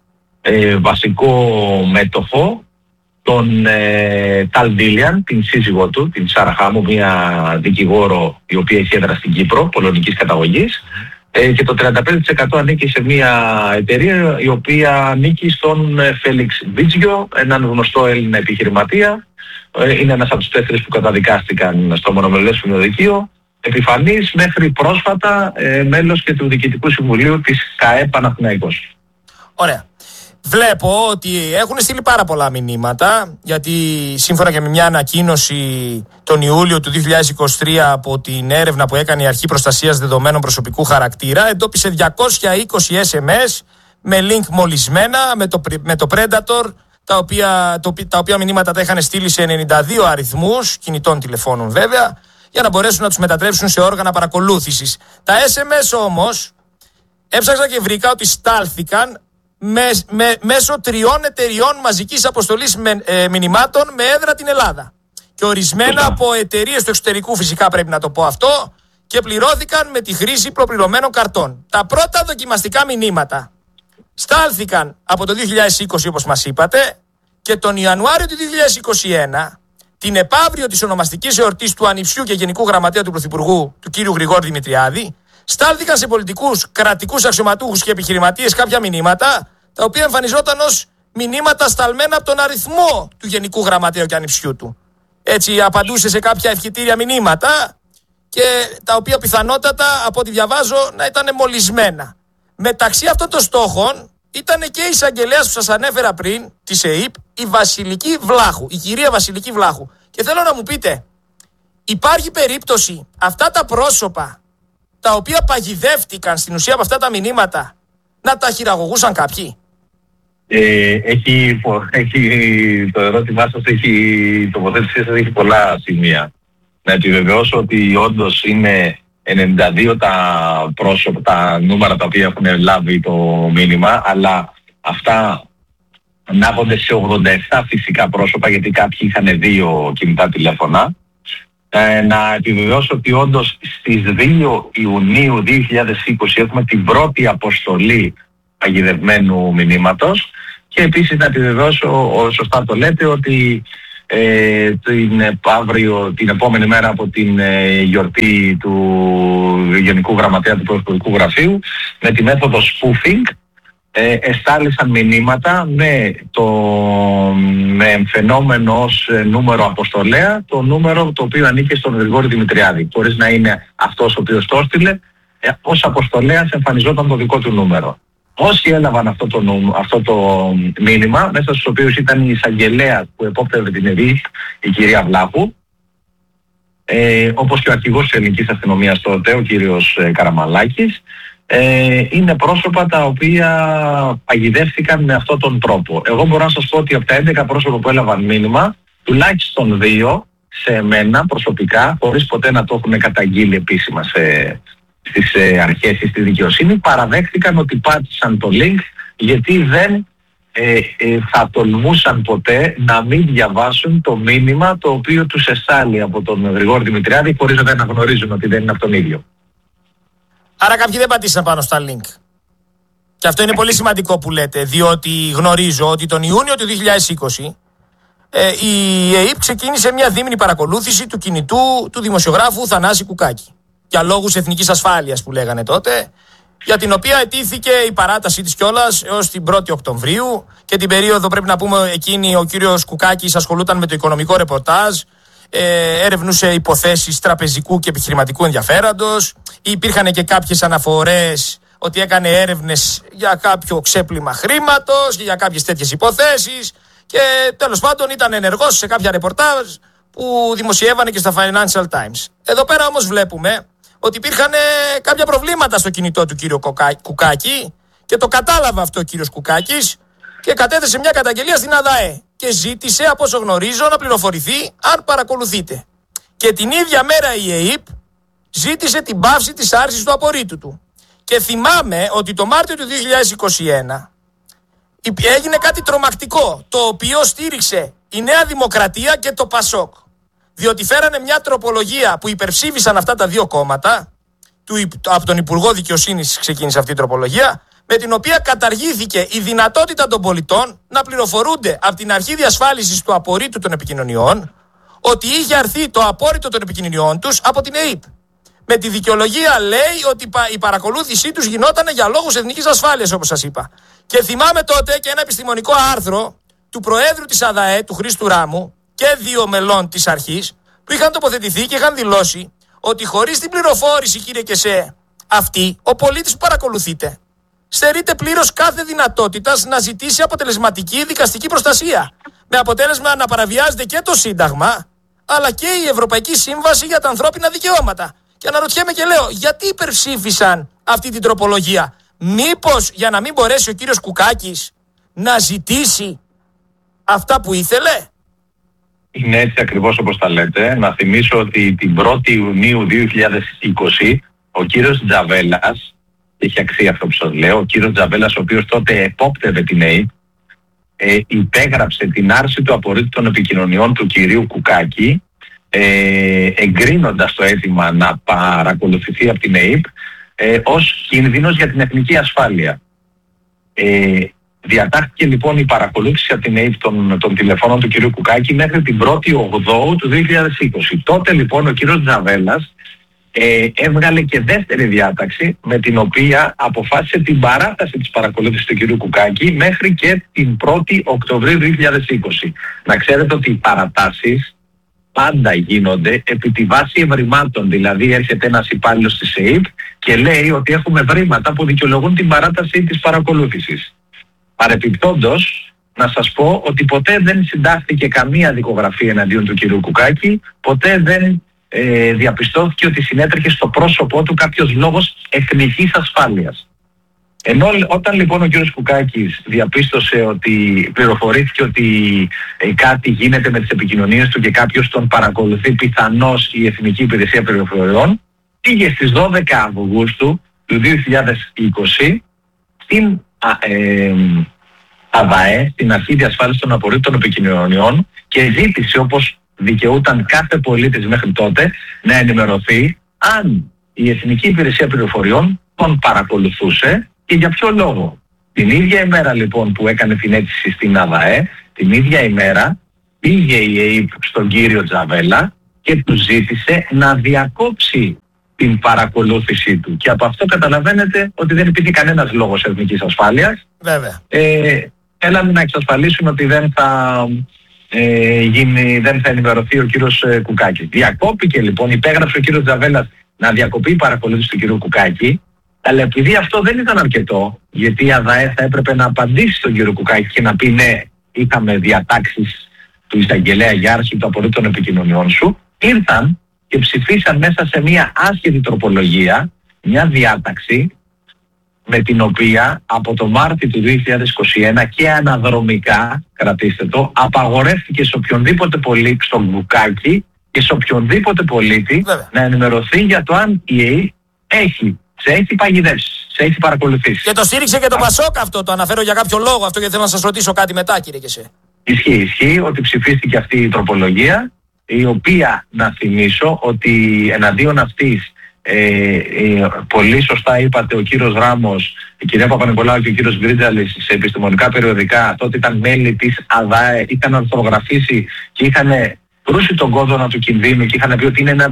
βασικό μέτοχο τον Ταλ Ντίλιαν, την σύζυγό του, την Σάρα Χάμου, μια δικηγόρο η οποία έχει έδρα στην Κύπρο, πολωνικής καταγωγής, και το 35% ανήκει σε μια εταιρεία η οποία ανήκει στον Φέλιξ Βίτζιο, έναν γνωστό Έλληνα επιχειρηματία. Είναι ένας από τους 4 που καταδικάστηκαν στο μονομελές φημιοδικείο, επιφανής μέχρι πρόσφατα μέλος και του Διοικητικού Συμβουλίου της ΚΑΕ Παναθηναϊκός. Ωραία. Βλέπω ότι έχουν στείλει πάρα πολλά μηνύματα, γιατί σύμφωνα και με μια ανακοίνωση τον Ιούλιο του 2023 από την έρευνα που έκανε η Αρχή Προστασίας Δεδομένων Προσωπικού Χαρακτήρα, εντόπισε 220 SMS με link μολυσμένα με το Predator, τα οποία μηνύματα τα είχαν στείλει σε 92 αριθμούς κινητών τηλεφώνων βέβαια, για να μπορέσουν να τους μετατρέψουν σε όργανα παρακολούθησης. Τα SMS όμως έψαξα και βρήκα ότι στάλθηκαν μέσω 3 εταιριών μαζικής αποστολής μηνυμάτων με έδρα την Ελλάδα. Και ορισμένα από εταιρείες του εξωτερικού, φυσικά πρέπει να το πω αυτό, και πληρώθηκαν με τη χρήση προπληρωμένων καρτών. Τα πρώτα δοκιμαστικά μηνύματα στάλθηκαν από το 2020 όπως μας είπατε, και τον Ιανουάριο του 2021, την επαύριο της ονομαστικής εορτής του ανιψιού και Γενικού Γραμματέα του Πρωθυπουργού, του κ. Γρηγόρη Δημητριάδη, στάλθηκαν σε πολιτικούς, κρατικούς αξιωματούχους και επιχειρηματίες κάποια μηνύματα, τα οποία εμφανιζόταν ως μηνύματα σταλμένα από τον αριθμό του Γενικού Γραμματέου και ανιψιού του. Έτσι απαντούσε σε κάποια ευχητήρια μηνύματα, και τα οποία πιθανότατα, από ό,τι διαβάζω, να ήταν μολυσμένα. Μεταξύ αυτών των στόχων ήταν και η εισαγγελέας που σας ανέφερα πριν, της ΕΕΠ, η Βασιλική Βλάχου, η κυρία Βασιλική Βλάχου. Και θέλω να μου πείτε, υπάρχει περίπτωση αυτά τα πρόσωπα, τα οποία παγιδεύτηκαν στην ουσία από αυτά τα μηνύματα, να τα χειραγωγούσαν κάποιοι? Το ερώτημά σας, η τοποθέτησή σας έχει πολλά σημεία. Να επιβεβαιώσω ότι όντως είναι 92 τα πρόσωπα, τα νούμερα τα οποία έχουν λάβει το μήνυμα, αλλά αυτά ανάγονται σε 87 φυσικά πρόσωπα, γιατί κάποιοι είχαν 2 κινητά τηλέφωνα. Να επιβεβαιώσω ότι όντως στις 2 Ιουνίου 2020 έχουμε την πρώτη αποστολή παγιδευμένου μηνύματος, και επίσης να επιβεβαιώσω, σωστά το λέτε, ότι την επόμενη μέρα από την γιορτή του Γενικού Γραμματέα του Πρωθυπουργικού Γραφείου, με τη μέθοδο spoofing, εστάλησαν μηνύματα με εμφαινόμενο ως νούμερο αποστολέα το νούμερο το οποίο ανήκε στον Γρηγόρη Δημητριάδη, χωρίς να είναι αυτός ο οποίος το έστειλε. Ως αποστολέας εμφανιζόταν το δικό του νούμερο. Όσοι έλαβαν αυτό το μήνυμα, μέσα στους οποίους ήταν η εισαγγελέα που επόπτευε την ΕΔΗ, η κυρία Βλάχου, όπως και ο αρχηγός της ελληνικής αστυνομίας τότε, ο κύριος Καραμαλάκης, είναι πρόσωπα τα οποία παγιδεύτηκαν με αυτόν τον τρόπο. Εγώ μπορώ να σας πω ότι από τα 11 πρόσωπα που έλαβαν μήνυμα, τουλάχιστον 2 σε εμένα προσωπικά, χωρίς ποτέ να το έχουν καταγγείλει επίσημα στις αρχές ή στη δικαιοσύνη, παραδέχτηκαν ότι πάτησαν το link, γιατί δεν θα τολμούσαν ποτέ να μην διαβάσουν το μήνυμα το οποίο τους εστάλει από τον Γρηγόρη Δημητριάδη, χωρίς να αναγνωρίζουν ότι δεν είναι από τον ίδιο. Άρα κάποιοι δεν πατήσαν πάνω στα link. Και αυτό είναι πολύ σημαντικό που λέτε, διότι γνωρίζω ότι τον Ιούνιο του 2020 η ΕΕΠ ξεκίνησε μια δίμηνη παρακολούθηση του κινητού του δημοσιογράφου Θανάση Κουκάκη. Για λόγους εθνικής ασφάλειας που λέγανε τότε, για την οποία αιτήθηκε η παράταση της κιόλας έως την 1η Οκτωβρίου, και την περίοδο, πρέπει να πούμε, εκείνη ο κύριος Κουκάκης ασχολούταν με το οικονομικό ρεπορτάζ, έρευνούσε υποθέσεις τραπεζικού και επιχειρηματικού ενδιαφέροντος, υπήρχαν και κάποιες αναφορές ότι έκανε έρευνες για κάποιο ξέπλυμα χρήματος και για κάποιες τέτοιες υποθέσεις, και τέλος πάντων ήταν ενεργός σε κάποια ρεπορτάζ που δημοσιεύανε και στα Financial Times. Εδώ πέρα όμως βλέπουμε ότι υπήρχαν κάποια προβλήματα στο κινητό του κύριου Κουκάκη, και το κατάλαβε αυτό ο κύριος Κουκάκης και κατέθεσε μια καταγγελία στην ΑΔΑΕ και ζήτησε, από όσο γνωρίζω, να πληροφορηθεί αν παρακολουθείτε. Και την ίδια μέρα η ΕΕΠ ζήτησε την πάυση της άρσης του απορρίτου του. Και θυμάμαι ότι το Μάρτιο του 2021 έγινε κάτι τρομακτικό, το οποίο στήριξε η Νέα Δημοκρατία και το ΠΑΣΟΚ. Διότι φέρανε μια τροπολογία που υπερψήφισαν αυτά τα 2 κόμματα, από τον Υπουργό Δικαιοσύνης ξεκίνησε αυτή η τροπολογία, με την οποία καταργήθηκε η δυνατότητα των πολιτών να πληροφορούνται από την αρχή διασφάλισης του απορρίτου των επικοινωνιών ότι είχε αρθεί το απόρριτο των επικοινωνιών τους από την ΕΕΠ. Με τη δικαιολογία, λέει, ότι η παρακολούθησή τους γινόταν για λόγους εθνικής ασφάλειας, όπως σας είπα. Και θυμάμαι τότε και ένα επιστημονικό άρθρο του Προέδρου της ΑΔΑΕ, του Χρήστου Ράμου, και 2 μελών της αρχής, που είχαν τοποθετηθεί και είχαν δηλώσει ότι χωρίς την πληροφόρηση, κύριε Κεσέ, αυτή, ο πολίτης που παρακολουθείτε στερείται πλήρως κάθε δυνατότητας να ζητήσει αποτελεσματική δικαστική προστασία. Με αποτέλεσμα να παραβιάζεται και το Σύνταγμα, αλλά και η Ευρωπαϊκή Σύμβαση για τα ανθρώπινα δικαιώματα. Και αναρωτιέμαι και λέω, γιατί υπερψήφισαν αυτή την τροπολογία? Μήπως για να μην μπορέσει ο κύριος Κουκάκης να ζητήσει αυτά που ήθελε? Είναι έτσι ακριβώς όπως τα λέτε. Να θυμίσω ότι την 1η Ιουνίου 2020 ο κύριος Τζαβέλας, έχει αξία αυτό που σας λέω, ο κύριος Τζαβέλας, ο οποίος τότε επόπτευε την ΕΕΠ, υπέγραψε την άρση του απορρίτου των επικοινωνιών του κυρίου Κουκάκη, εγκρίνοντας το αίτημα να παρακολουθηθεί από την ΕΕΠ ως κίνδυνος για την εθνική ασφάλεια. Διατάχθηκε λοιπόν η παρακολούθηση από την ΕΕΠ των τηλεφώνων του κυρίου Κουκάκη μέχρι την 1η Οκτωβρίου του 2020. Τότε λοιπόν ο κύριος Τζαβέλας έβγαλε και δεύτερη διάταξη, με την οποία αποφάσισε την παράταση της παρακολούθησης του κυρίου Κουκάκη μέχρι και την 1η Οκτωβρίου 2020. Να ξέρετε ότι οι παρατάσεις πάντα γίνονται επί τη βάση ευρημάτων. Δηλαδή έρχεται ένας υπάλληλος της ΕΕΠ και λέει ότι έχουμε ευρήματα που δικαιολογούν την παράταση της παρακολούθησης. Παρεπιπτόντως, να σας πω ότι ποτέ δεν συντάχθηκε καμία δικογραφία εναντίον του κυρίου Κουκάκη, ποτέ δεν διαπιστώθηκε ότι συνέτρεχε στο πρόσωπό του κάποιος λόγος εθνικής ασφάλειας. Ενώ όταν λοιπόν ο κύριος Κουκάκης διαπίστωσε ότι πληροφορήθηκε ότι κάτι γίνεται με τις επικοινωνίες του και κάποιος τον παρακολουθεί, πιθανώς η Εθνική Υπηρεσία Πληροφοριών, πήγε στις 12 Αυγούστου του 2020 ΑΔΑΕ, την Αρχή Διασφάλισης των Απορρίτων Επικοινωνιών, και ζήτησε, όπως δικαιούταν κάθε πολίτης μέχρι τότε, να ενημερωθεί αν η Εθνική Υπηρεσία Πληροφοριών τον παρακολουθούσε και για ποιο λόγο. Την ίδια ημέρα λοιπόν που έκανε την αίτηση στην ΑΔΑΕ, την ίδια ημέρα πήγε η ΕΕΠ στον κύριο Τζαβέλα και του ζήτησε να διακόψει την παρακολούθησή του. Και από αυτό καταλαβαίνετε ότι δεν υπήρχε κανένας λόγος εθνικής ασφάλειας. Βέβαια. Έλανε να εξασφαλίσουν ότι δεν θα ενημερωθεί ο κύριος Κουκάκης. Διακόπηκε λοιπόν, υπέγραψε ο κύριος Τζαβέλας να διακοπεί η παρακολούθηση του κύριου Κουκάκη, αλλά επειδή αυτό δεν ήταν αρκετό, γιατί η ΑΔΑΕ θα έπρεπε να απαντήσει στον κύριο Κουκάκη και να πει ναι, είχαμε διατάξεις του εισαγγελέα για άρση των απορρίτων επικοινωνιών σου, ήρθαν και ψηφίσαν μέσα σε μια άσχετη τροπολογία μια διάταξη με την οποία από το Μάρτιο του 2021 και αναδρομικά, κρατήστε το, απαγορεύτηκε σε οποιονδήποτε πολίτη, στον Κουκάκη και σε οποιονδήποτε πολίτη, να ενημερωθεί για το αν η ΕΕ σε έχει παγιδεύσει, σε έχει παρακολουθήσει. Και το στήριξε και το Πασόκ αυτό, το αναφέρω για κάποιο λόγο αυτό, γιατί θέλω να σας ρωτήσω κάτι μετά, κύριε Κεσέ. Ισχύει ότι ψηφίστηκε αυτή η τροπολογία, η οποία, να θυμίσω, ότι εναντίον αυτής, πολύ σωστά είπατε, ο κύριος Ράμος, η κυρία Παπα-Νικολάου και ο κύριος Γκρίτζαλης σε επιστημονικά περιοδικά, τότε ήταν μέλη της ΑΔΑΕ, είχαν ορθογραφήσει και είχαν κρούσει τον κόδωνα του κινδύνου και είχαν πει ότι είναι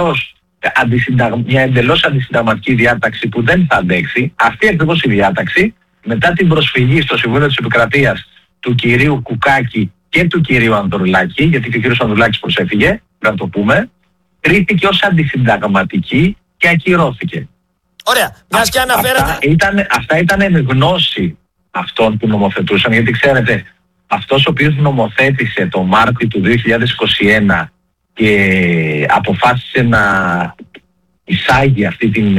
μια εντελώς αντισυνταγματική διάταξη που δεν θα αντέξει. Αυτή ακριβώς η διάταξη, μετά την προσφυγή στο Συμβούλιο της Επικρατείας του κυρίου Κουκάκη και του κυρίου Ανδρουλάκη, γιατί και ο κύριος Ανδρουλάκης προσέφυγε, να το πούμε, κρίθηκε ως αντισυνταγματική και ακυρώθηκε. Ωραία. Μιας και αναφέρατε. Αυτά ήταν εν γνώση αυτών που νομοθετούσαν, γιατί ξέρετε, αυτός ο οποίος νομοθέτησε το Μάρτιο του 2021 και αποφάσισε να εισάγει αυτή την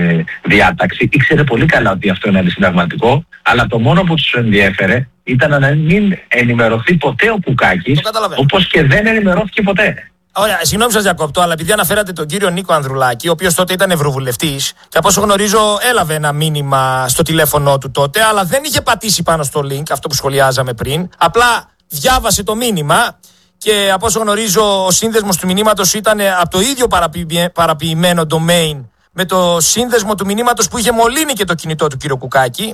διάταξη, ήξερε πολύ καλά ότι αυτό είναι αντισυνταγματικό, αλλά το μόνο που τους ενδιέφερε ήταν να μην ενημερωθεί ποτέ ο Κουκάκης, όπως και δεν ενημερώθηκε ποτέ. Ωραία, συγγνώμη σας διακόπτω, αλλά επειδή αναφέρατε τον κύριο Νίκο Ανδρουλάκη, ο οποίος τότε ήταν ευρωβουλευτής και από όσο γνωρίζω έλαβε ένα μήνυμα στο τηλέφωνο του τότε, αλλά δεν είχε πατήσει πάνω στο link, αυτό που σχολιάζαμε πριν, απλά διάβασε το μήνυμα και από όσο γνωρίζω ο σύνδεσμος του μηνύματος ήταν από το ίδιο παραποιημένο domain με το σύνδεσμο του μηνύματος που είχε μολύνει και το κινητό του κύριο Κουκάκη.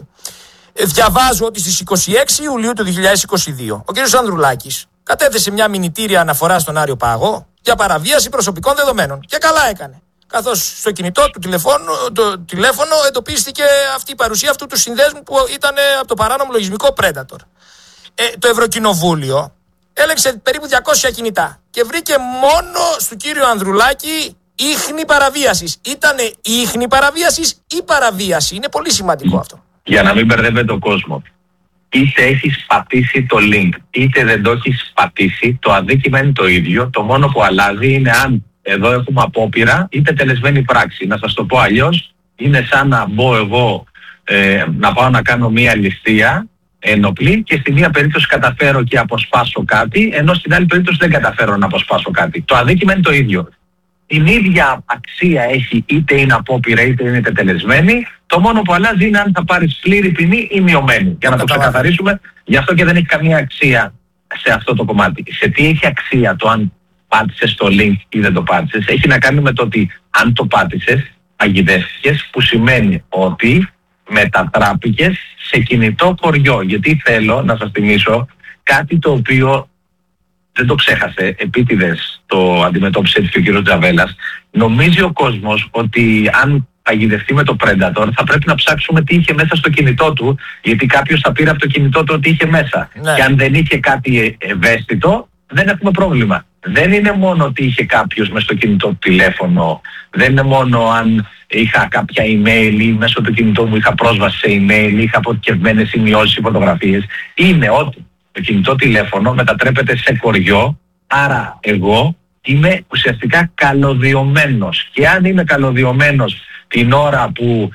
Διαβάζω ότι στις 26 Ιουλίου του 2022 ο κύριος Ανδρουλάκης κατέθεσε μια μηνυτήρια αναφορά στον Άριο Πάγο για παραβίαση προσωπικών δεδομένων. Και καλά έκανε. Καθώς στο κινητό του τηλέφωνο εντοπίστηκε αυτή η παρουσία αυτού του συνδέσμου που ήταν από το παράνομο λογισμικό Predator. Το Ευρωκοινοβούλιο έλεγξε περίπου 200 κινητά και βρήκε μόνο στο κύριο Ανδρουλάκη ίχνη παραβίασης. Ήτανε ίχνη παραβίασης ή παραβίαση. Είναι πολύ σημαντικό αυτό. Για να μην μπερδεύεται ο κόσμος. Είτε έχεις πατήσει το link, είτε δεν το έχεις πατήσει, το αδίκημα είναι το ίδιο. Το μόνο που αλλάζει είναι αν εδώ έχουμε απόπειρα είτε τελεσμένη πράξη. Να σας το πω αλλιώς, είναι σαν να μπω εγώ να πάω να κάνω μία ληστεία ενοπλή και στη μία περίπτωση καταφέρω και αποσπάσω κάτι, ενώ στην άλλη περίπτωση δεν καταφέρω να αποσπάσω κάτι. Το αδίκημα είναι το ίδιο. Την ίδια αξία έχει, είτε είναι απόπειρα είτε είναι τελεσμένη. Το μόνο που αλλάζει είναι αν θα πάρεις πλήρη ποινή ή μειωμένη. Για να το ξεκαθαρίσουμε, γι' αυτό και δεν έχει καμία αξία σε αυτό το κομμάτι. Σε τι έχει αξία το αν πάτησες το link ή δεν το πάτησες? Έχει να κάνει με το ότι αν το πάτησες, παγιδεύτηκες, που σημαίνει ότι μετατράπηκες σε κινητό χωριό. Γιατί θέλω να σας θυμίσω κάτι το οποίο δεν το ξέχασε, επίτηδες το αντιμετώπισε έτσι και ο κ. Τζαβέλας. Νομίζει ο κόσμος ότι αν παγιδευτεί με το Predator θα πρέπει να ψάξουμε τι είχε μέσα στο κινητό του, γιατί κάποιος θα πήρε από το κινητό του ότι είχε μέσα. Ναι. Και αν δεν είχε κάτι ευαίσθητο, δεν έχουμε πρόβλημα. Δεν είναι μόνο ότι είχε κάποιος μέσα στο κινητό του τηλέφωνο, δεν είναι μόνο αν είχα κάποια email ή μέσω του κινητό μου είχα πρόσβαση σε email, είχα αποθηκευμένες σημειώσεις ή φωτογραφίες. Είναι ότι το κινητό τηλέφωνο μετατρέπεται σε χωριό, άρα εγώ είμαι ουσιαστικά καλωδιωμένος. Και αν είμαι καλωδιωμένος την ώρα που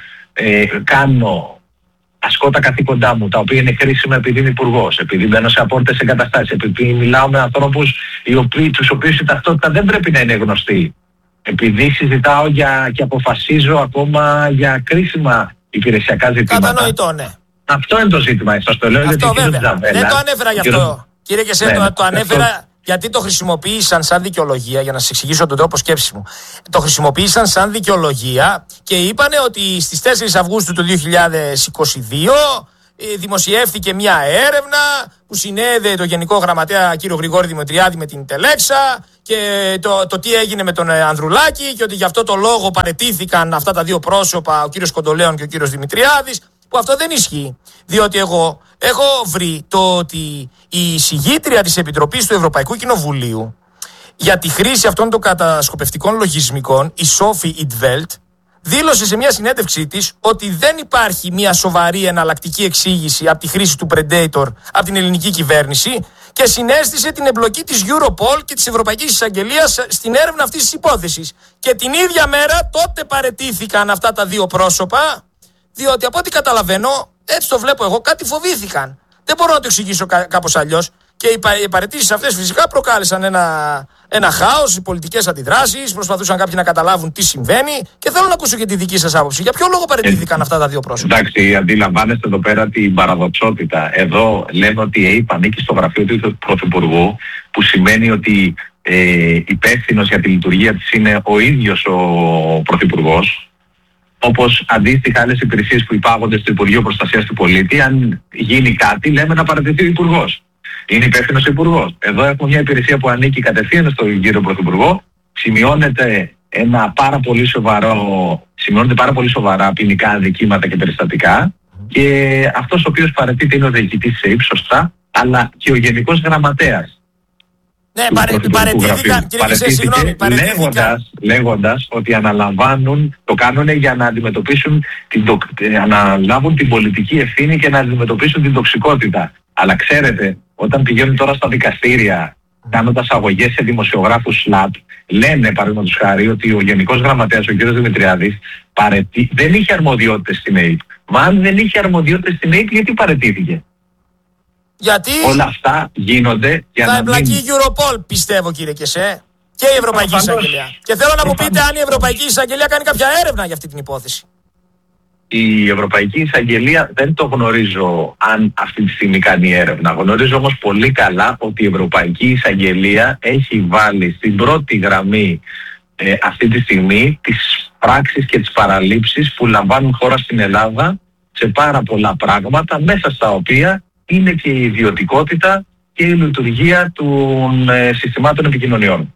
ασκώ τα καθήκοντά μου, τα οποία είναι χρήσιμα επειδή είμαι υπουργός, επειδή μπαίνω σε απόρριτες εγκαταστάσεις, επειδή μιλάω με ανθρώπους τους οποίους η ταυτότητα δεν πρέπει να είναι γνωστή, επειδή συζητάω και αποφασίζω ακόμα για κρίσιμα υπηρεσιακά ζητήματα. Κατανοητό, ναι. Αυτό είναι το ζήτημα. Σας το λέω γιατί ο κύριος Τζαβέλας... Δεν το ανέφερα γι' αυτό. Κύριε Κεσέ, Ναι, το ανέφερα γιατί το χρησιμοποίησαν σαν δικαιολογία, για να σας εξηγήσω τον τρόπο σκέψης μου. Το χρησιμοποίησαν σαν δικαιολογία και είπανε ότι στις 4 Αυγούστου του 2022 δημοσιεύθηκε μια έρευνα που συνέδεε το Γενικό Γραμματέα κύριο Γρηγόρη Δημητριάδη με την Τελέξα και το τι έγινε με τον Ανδρουλάκη και ότι γι' αυτό το λόγο παραιτήθηκαν αυτά τα δύο πρόσωπα, ο κύριος Κοντολέων και ο κύριος Δημητριάδης, που αυτό δεν ισχύει. Διότι εγώ έχω βρει το ότι η εισηγήτρια της Επιτροπής του Ευρωπαϊκού Κοινοβουλίου για τη χρήση αυτών των κατασκοπευτικών λογισμικών, η Σόφι Ιντβέλτ, δήλωσε σε μια συνέντευξή της ότι δεν υπάρχει μια σοβαρή εναλλακτική εξήγηση από τη χρήση του Predator από την ελληνική κυβέρνηση και συνέστησε την εμπλοκή της Europol και της Ευρωπαϊκής Εισαγγελίας στην έρευνα αυτής της υπόθεσης. Και την ίδια μέρα τότε παραιτήθηκαν αυτά τα δύο πρόσωπα, διότι από ό,τι καταλαβαίνω, έτσι το βλέπω εγώ, κάτι φοβήθηκαν. Δεν μπορώ να το εξηγήσω κάπως αλλιώς. Και οι παραιτήσεις αυτές φυσικά προκάλεσαν ένα χάος, οι πολιτικές αντιδράσεις, προσπαθούσαν κάποιοι να καταλάβουν τι συμβαίνει και θέλω να ακούσω και τη δική σας άποψη. Για ποιο λόγο παραιτήθηκαν αυτά τα δύο πρόσωπα? Εντάξει, αντιλαμβάνεστε εδώ πέρα την παραδοξότητα. Εδώ λέμε ότι η ΕΕΠ ανήκει στο γραφείο του Πρωθυπουργού, που σημαίνει ότι υπεύθυνος για τη λειτουργία της είναι ο ίδιος ο Πρωθυπουργός. Όπως αντίστοιχα άλλες υπηρεσίες που υπάγονται στο Υπουργείο Προστασίας του Πολίτη, αν γίνει κάτι, λέμε να παραιτηθεί ο Υπουργός. Είναι υπεύθυνος ο Υπουργός. Εδώ έχουμε μια υπηρεσία που ανήκει κατευθείαν στον κύριο Πρωθυπουργό. Σημειώνεται πάρα πολύ σοβαρά ποινικά αδικήματα και περιστατικά. Και αυτός ο οποίος παραιτείται είναι ο διοικητής της ΕΕΠ, σωστά, αλλά και ο Γενικός Γραμματέας. Ναι, παραιτήθηκαν, κύριε Κεσέ, συγγνώμη, λέγοντας ότι το κάνουν για να αναλάβουν την πολιτική ευθύνη και να αντιμετωπίσουν την τοξικότητα. Αλλά ξέρετε, όταν πηγαίνουν τώρα στα δικαστήρια κάνοντας αγωγές σε δημοσιογράφους ΣΛΑΠ, λένε παραδείγματος χάρη ότι ο Γενικός Γραμματέας, ο κ. Δημητριάδης, δεν είχε αρμοδιότητες στην ΕΕΠ. Μα αν δεν είχε αρμοδιότητες στην ΕΕΠ, γιατί παραιτήθηκε? Γιατί όλα αυτά γίνονται για θα να εμπλακεί η Europol, πιστεύω, κύριε Κεσέ, και η Ευρωπαϊκή Εισαγγελία. Και θέλω να μου πείτε αν η Ευρωπαϊκή Εισαγγελία κάνει κάποια έρευνα για αυτή την υπόθεση. Η Ευρωπαϊκή Εισαγγελία δεν το γνωρίζω αν αυτή τη στιγμή κάνει έρευνα. Γνωρίζω όμως πολύ καλά ότι η Ευρωπαϊκή Εισαγγελία έχει βάλει στην πρώτη γραμμή αυτή τη στιγμή τις πράξεις και τις παραλήψεις που λαμβάνουν χώρα στην Ελλάδα σε πάρα πολλά πράγματα, μέσα στα οποία είναι και η ιδιωτικότητα και η λειτουργία των συστημάτων επικοινωνιών.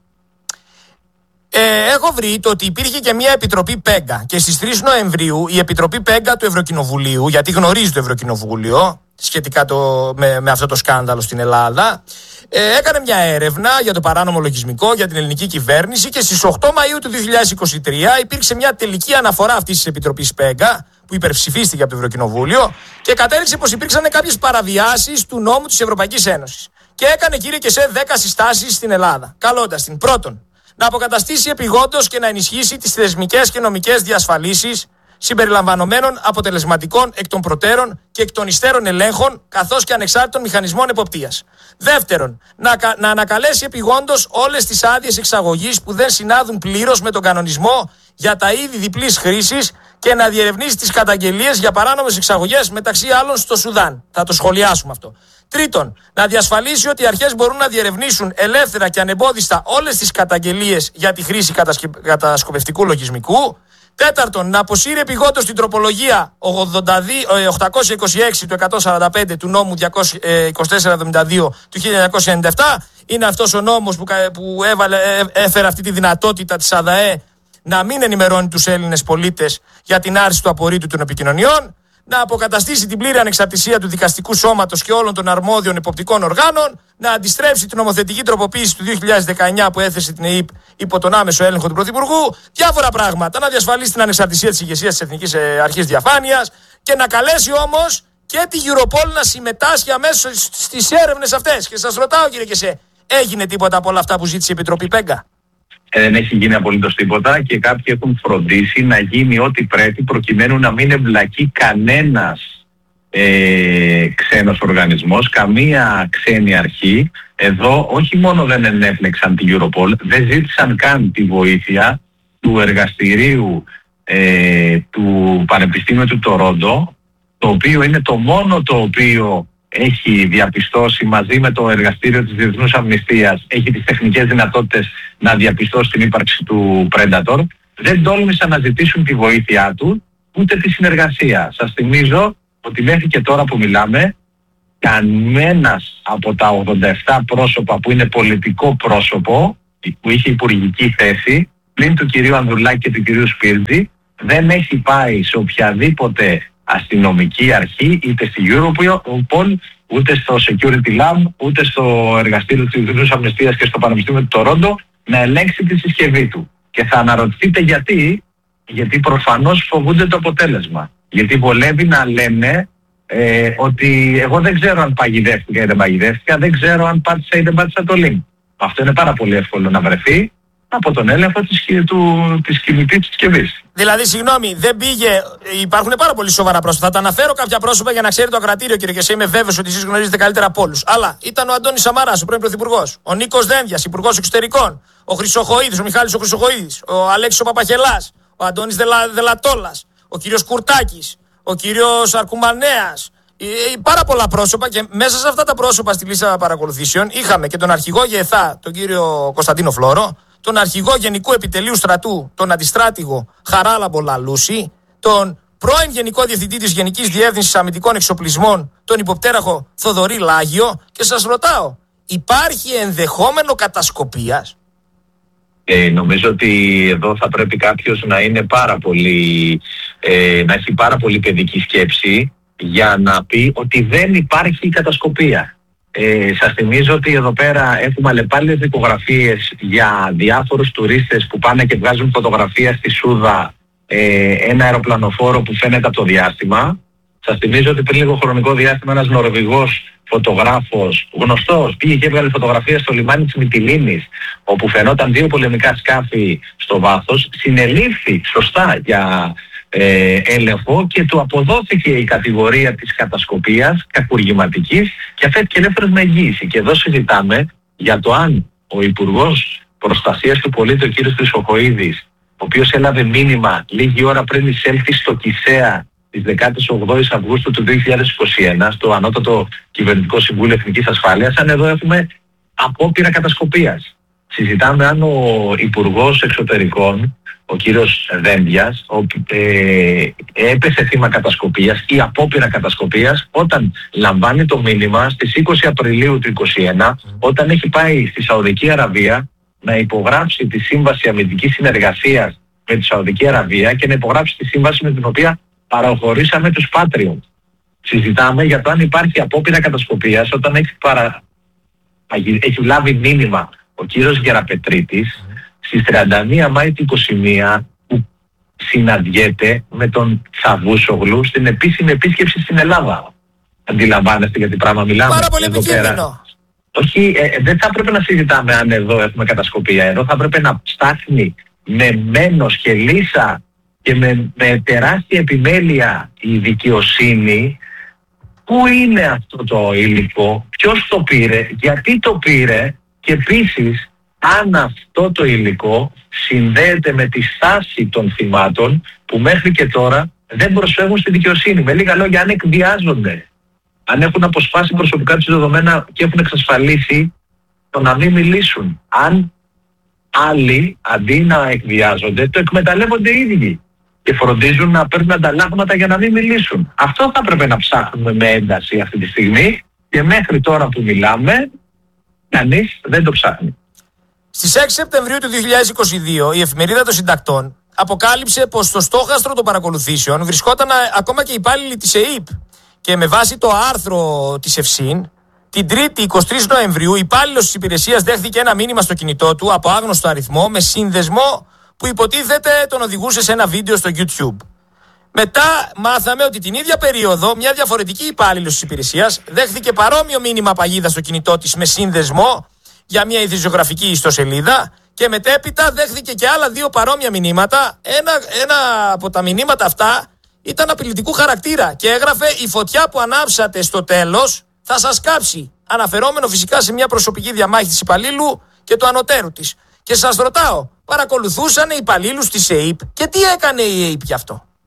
Έχω βρει το ότι υπήρχε και μια επιτροπή ΠΕΓΚΑ και στις 3 Νοεμβρίου η επιτροπή ΠΕΓΚΑ του Ευρωκοινοβουλίου, γιατί γνωρίζει το Ευρωκοινοβούλιο σχετικά με αυτό το σκάνδαλο στην Ελλάδα, έκανε μια έρευνα για το παράνομο λογισμικό για την ελληνική κυβέρνηση και στις 8 Μαΐου του 2023 υπήρξε μια τελική αναφορά αυτής της επιτροπής ΠΕΓΚΑ που υπερψηφίστηκε από το Ευρωκοινοβούλιο και κατέληξε πως υπήρξαν κάποιες παραβιάσεις του νόμου της Ευρωπαϊκής Ένωσης. Και έκανε, κύριε Κεσέ, 10 συστάσεις στην Ελλάδα. Καλώντας την πρώτον, να αποκαταστήσει επειγόντως και να ενισχύσει τις θεσμικές και νομικές διασφαλίσεις συμπεριλαμβανομένων αποτελεσματικών εκ των προτέρων και εκ των υστέρων ελέγχων καθώς και ανεξάρτητων μηχανισμών εποπτείας. Δεύτερον, να ανακαλέσει επειγόντως όλες τις άδειες εξαγωγής που δεν συνάδουν πλήρως με τον κανονισμό για τα είδη διπλής χρήσης και να διερευνήσει τις καταγγελίες για παράνομες εξαγωγές μεταξύ άλλων στο Σουδάν. Θα το σχολιάσουμε αυτό. Τρίτον, να διασφαλίσει ότι οι αρχές μπορούν να διερευνήσουν ελεύθερα και ανεμπόδιστα όλες τις καταγγελίες για τη χρήση κατασκοπευτικού λογισμικού. Τέταρτον, να αποσύρει επειγόντως την τροπολογία 826 του 145 του νόμου 2472 του 1997. Είναι αυτός ο νόμος που έφερε αυτή τη δυνατότητα της ΑΔΑΕ να μην ενημερώνει τους Έλληνες πολίτες για την άρση του απορρίτου των επικοινωνιών. Να αποκαταστήσει την πλήρη ανεξαρτησία του δικαστικού σώματος και όλων των αρμόδιων εποπτικών οργάνων, να αντιστρέψει την νομοθετική τροποποίηση του 2019 που έθεσε την ΕΕΠ υπό τον άμεσο έλεγχο του Πρωθυπουργού, διάφορα πράγματα, να διασφαλίσει την ανεξαρτησία της ηγεσίας της Εθνικής Αρχής Διαφάνειας και να καλέσει όμως και τη Europol να συμμετάσχει αμέσως στις έρευνες αυτές. Και σας ρωτάω, κύριε Κεσέ, έγινε τίποτα από όλα αυτά που ζήτησε η Επιτροπή ΠΕΓΚΑ? Δεν έχει γίνει απολύτως τίποτα και κάποιοι έχουν φροντίσει να γίνει ό,τι πρέπει προκειμένου να μην εμπλακεί κανένας ξένος οργανισμός, καμία ξένη αρχή. Εδώ όχι μόνο δεν ενέπλεξαν την Europol, δεν ζήτησαν καν τη βοήθεια του εργαστηρίου του Πανεπιστήμιου του Τορόντο, το οποίο είναι το μόνο το οποίο έχει διαπιστώσει μαζί με το εργαστήριο της Διεθνούς Αμνηστίας, έχει τις τεχνικές δυνατότητες να διαπιστώσει την ύπαρξη του Predator, δεν τόλμησαν να ζητήσουν τη βοήθειά του ούτε τη συνεργασία. Σας θυμίζω ότι μέχρι και τώρα που μιλάμε, κανένας από τα 87 πρόσωπα που είναι πολιτικό πρόσωπο, που είχε υπουργική θέση, πλην του κυρίου Ανδρουλάκη και του κυρίου Σπίρτζη, δεν έχει πάει σε οποιαδήποτε αστυνομική αρχή, είτε στη Europol, ούτε στο Security Lab, ούτε στο εργαστήριο της Διεθνούς Αμνηστίας και στο Πανεπιστήμιο του Τορόντο να ελέγξει τη συσκευή του. Και θα αναρωτηθείτε γιατί προφανώς φοβούνται το αποτέλεσμα. Γιατί βολεύει να λένε ότι εγώ δεν ξέρω αν παγιδεύτηκα ή δεν παγιδεύτηκα, δεν ξέρω αν πάτησα ή δεν πάτησα το link. Αυτό είναι πάρα πολύ εύκολο να βρεθεί από τον έλεγχο της κινητής συσκευής. Δηλαδή, συγγνώμη, δεν πήγε. Υπάρχουν πάρα πολύ σοβαρά πρόσωπα. Θα τα αναφέρω κάποια πρόσωπα για να ξέρει το ακροατήριο, κύριε Κεσέ. Είμαι βέβαιος ότι εσείς γνωρίζετε καλύτερα από όλους. Αλλά ήταν ο Αντώνης Σαμαράς, ο πρώην Πρωθυπουργός. Ο Νίκος Δένδιας, Υπουργός Εξωτερικών. Ο Χρυσοχοΐδης, ο Μιχάλης ο Χρυσοχοΐδης. Ο Αλέξης ο Παπαχελάς. Ο Αντώνης Δελατόλας. Ο κύριος Κουρτάκης. Ο κύριος Αρκουμανέας. Πάρα πολλά πρόσωπα, και μέσα σε αυτά τα πρόσωπα στη λίστα παρακολουθήσεων είχαμε και τον αρχηγό ΓΕΘΑ, τον κύριο Κωνσταντίνο Φλόρο, τον αρχηγό Γενικού Επιτελείου Στρατού, τον αντιστράτηγο Χαράλαμπο Λαλούση, τον πρώην Γενικό Διευθυντή της Γενικής Διεύθυνσης Αμυντικών Εξοπλισμών, τον υποπτέραχο Θοδωρή Λάγιο, και σας ρωτάω, υπάρχει ενδεχόμενο κατασκοπίας? Νομίζω ότι εδώ θα πρέπει κάποιος να είναι να έχει πάρα πολύ παιδική σκέψη για να πει ότι δεν υπάρχει κατασκοπία. Σας θυμίζω ότι εδώ πέρα έχουμε αλλεπάλληλες δικογραφίες για διάφορους τουρίστες που πάνε και βγάζουν φωτογραφία στη Σούδα, ένα αεροπλανοφόρο που φαίνεται από το διάστημα. Σας θυμίζω ότι πριν λίγο χρονικό διάστημα ένας Νορβηγός φωτογράφος, γνωστός, πήγε και έβγαλε φωτογραφία στο λιμάνι της Μυτιλήνης, όπου φαινόταν 2 πολεμικά σκάφη στο βάθος, συνελήφθη σωστά για έλεγχο και του αποδόθηκε η κατηγορία της κατασκοπίας, κακουργηματικής, και αφέθηκε ελεύθερος με εγγύηση. Και εδώ συζητάμε για το αν ο Υπουργός Προστασίας του Πολίτη, ο κ. Χρυσοχοΐδης, ο οποίος έλαβε μήνυμα λίγη ώρα πριν εισέλθει στο Κισέα της 18ης Αυγούστου του 2021 στο Ανώτατο Κυβερνητικό Συμβούλιο Εθνικής Ασφάλειας, αν εδώ έχουμε απόπειρα κατασκοπίας. Συζητάμε αν ο Υπουργός Εξωτερικών, ο κύριος Δένδιας, έπεσε θύμα κατασκοπίας ή απόπειρα κατασκοπίας όταν λαμβάνει το μήνυμα στις 20 Απριλίου του 2021, όταν έχει πάει στη Σαουδική Αραβία να υπογράψει τη Σύμβαση Αμυντικής Συνεργασίας με τη Σαουδική Αραβία και να υπογράψει τη σύμβαση με την οποία παραχωρήσαμε τους Patriot. Συζητάμε για το αν υπάρχει απόπειρα κατασκοπίας όταν έχει λάβει μήνυμα ο κύριος Γεραπετρίτης στις 31 Μάη του 2021, που συναντιέται με τον Τσαβούσογλου στην επίσημη επίσκεψη στην Ελλάδα. Αντιλαμβάνεστε για τι πράγμα μιλάμε? Πάρα πολύ επικίνδυνο. Όχι, δεν θα έπρεπε να συζητάμε αν εδώ έχουμε κατασκοπία. Εδώ θα έπρεπε να ψάχνει με μένος και λύσα και με τεράστια επιμέλεια η δικαιοσύνη πού είναι αυτό το υλικό, ποιος το πήρε, γιατί το πήρε, και επίσης αν αυτό το υλικό συνδέεται με τη στάση των θυμάτων που μέχρι και τώρα δεν προσφεύγουν στη δικαιοσύνη. Με λίγα λόγια, αν εκβιάζονται, αν έχουν αποσπάσει προσωπικά τους δεδομένα και έχουν εξασφαλίσει το να μην μιλήσουν. Αν άλλοι, αντί να εκβιάζονται, το εκμεταλλεύονται οι ίδιοι και φροντίζουν να παίρνουν ανταλλάγματα για να μην μιλήσουν. Αυτό θα έπρεπε να ψάχνουμε με ένταση αυτή τη στιγμή, και μέχρι τώρα που μιλάμε κανείς δεν το ψάχνει. Στις 6 Σεπτεμβρίου του 2022 η Εφημερίδα των Συντακτών αποκάλυψε πως στο στόχαστρο των παρακολουθήσεων βρισκόταν ακόμα και υπάλληλοι της ΕΥΠ, και με βάση το άρθρο της ΕΦΣΥΝ, την 3η 23 Νοεμβρίου ο υπάλληλος της υπηρεσίας δέχθηκε ένα μήνυμα στο κινητό του από άγνωστο αριθμό με σύνδεσμο που υποτίθεται τον οδηγούσε σε ένα βίντεο στο YouTube. Μετά μάθαμε ότι την ίδια περίοδο μια διαφορετική υπάλληλος της υπηρεσίας δέχθηκε παρόμοιο μήνυμα παγίδα στο κινητό της με σύνδεσμο για μια ειδησιογραφική ιστοσελίδα, και μετέπειτα δέχθηκε και άλλα 2 παρόμοια μηνύματα. Ένα από τα μηνύματα αυτά ήταν απειλητικού χαρακτήρα και έγραφε «Η φωτιά που ανάψατε στο τέλος θα σας κάψει», αναφερόμενο φυσικά σε μια προσωπική διαμάχη της υπαλλήλου και του ανωτέρου της. Και σας ρωτάω, παρακολουθούσαν οι υπαλλήλους της ΕΥΠ και τι έκανε η ΕΥΠ γι' αυτό?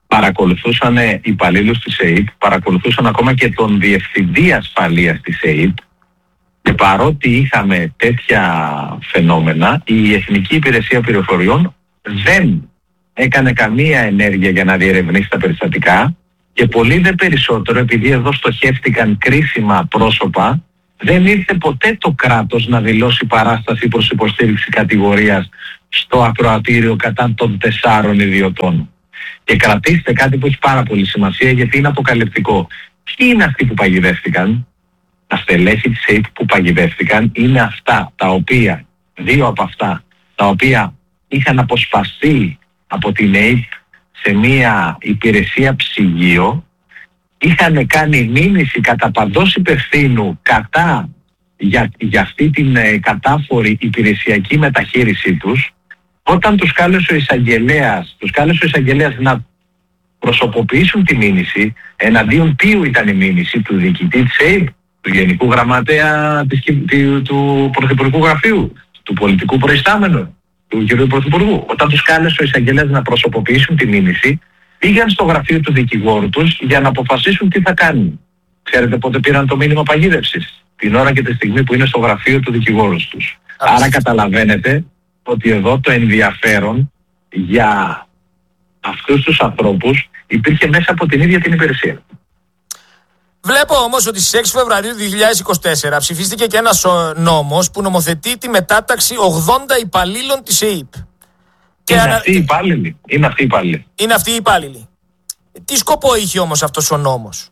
παρακολουθούσαν υπαλλήλους της ΕΕΠ, παρακολουθούσαν ακόμα και τον διευθυντή ασφαλείας της ΕΕΠ, και παρότι είχαμε τέτοια φαινόμενα, η Εθνική Υπηρεσία Πληροφοριών δεν έκανε καμία ενέργεια για να διερευνήσει τα περιστατικά, και πολύ δε περισσότερο, επειδή εδώ στοχεύτηκαν κρίσιμα πρόσωπα, δεν ήρθε ποτέ το κράτος να δηλώσει παράσταση προς υποστήριξη κατηγορίας στο ακροατήριο κατά των 4 ιδιωτών. Και κρατήστε κάτι που έχει πάρα πολύ σημασία, γιατί είναι αποκαλυπτικό. Ποιοι είναι αυτοί που παγιδεύτηκαν? Τα στελέχη της ΕΕΠ που παγιδεύτηκαν είναι αυτά τα οποία, 2 από αυτά, τα οποία είχαν αποσπαστεί από την ΕΕΠ σε μια υπηρεσία ψυγείο, είχαν κάνει μήνυση κατά παντός υπευθύνου κατά για αυτή την κατάφορη υπηρεσιακή μεταχείρισή τους. Όταν τους κάλεσε ο εισαγγελέας να προσωποποιήσουν τη μήνυση, εναντίον ποιου ήταν η μήνυση? Του διοικητή της ΕΕΠ, του Γενικού Γραμματέα του Πρωθυπουργικού Γραφείου, του πολιτικού προϊστάμενου, του κ. Πρωθυπουργού. Όταν τους κάλεσε ο εισαγγελέας να προσωποποιήσουν τη μήνυση, πήγαν στο γραφείο του δικηγόρου τους για να αποφασίσουν τι θα κάνουν. Ξέρετε πότε πήραν το μήνυμα παγίδευσης? Την ώρα και τη στιγμή που είναι στο γραφείο του δικηγόρου τους. Άρα καταλαβαίνετε ότι εδώ το ενδιαφέρον για αυτούς τους ανθρώπους υπήρχε μέσα από την ίδια την υπηρεσία. Βλέπω όμως ότι στις 6 Φεβρουαρίου 2024 ψηφίστηκε και ένας νόμος που νομοθετεί τη μετάταξη 80 υπαλλήλων της ΕΕΠ. Είναι αυτοί οι υπάλληλοι. Είναι αυτοί οι υπάλληλοι. Τι σκοπό είχε όμως αυτός ο νόμος?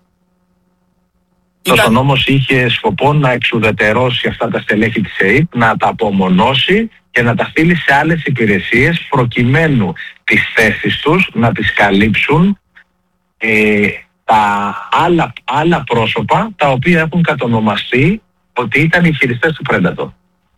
Ο νόμος είχε σκοπό να εξουδετερώσει αυτά τα στελέχη της ΕΕΠ, να τα απομονώσει και να τα στείλει σε άλλες υπηρεσίες, προκειμένου τις θέσεις τους να τις καλύψουν τα άλλα πρόσωπα τα οποία έχουν κατονομαστεί ότι ήταν οι χειριστές του Predator.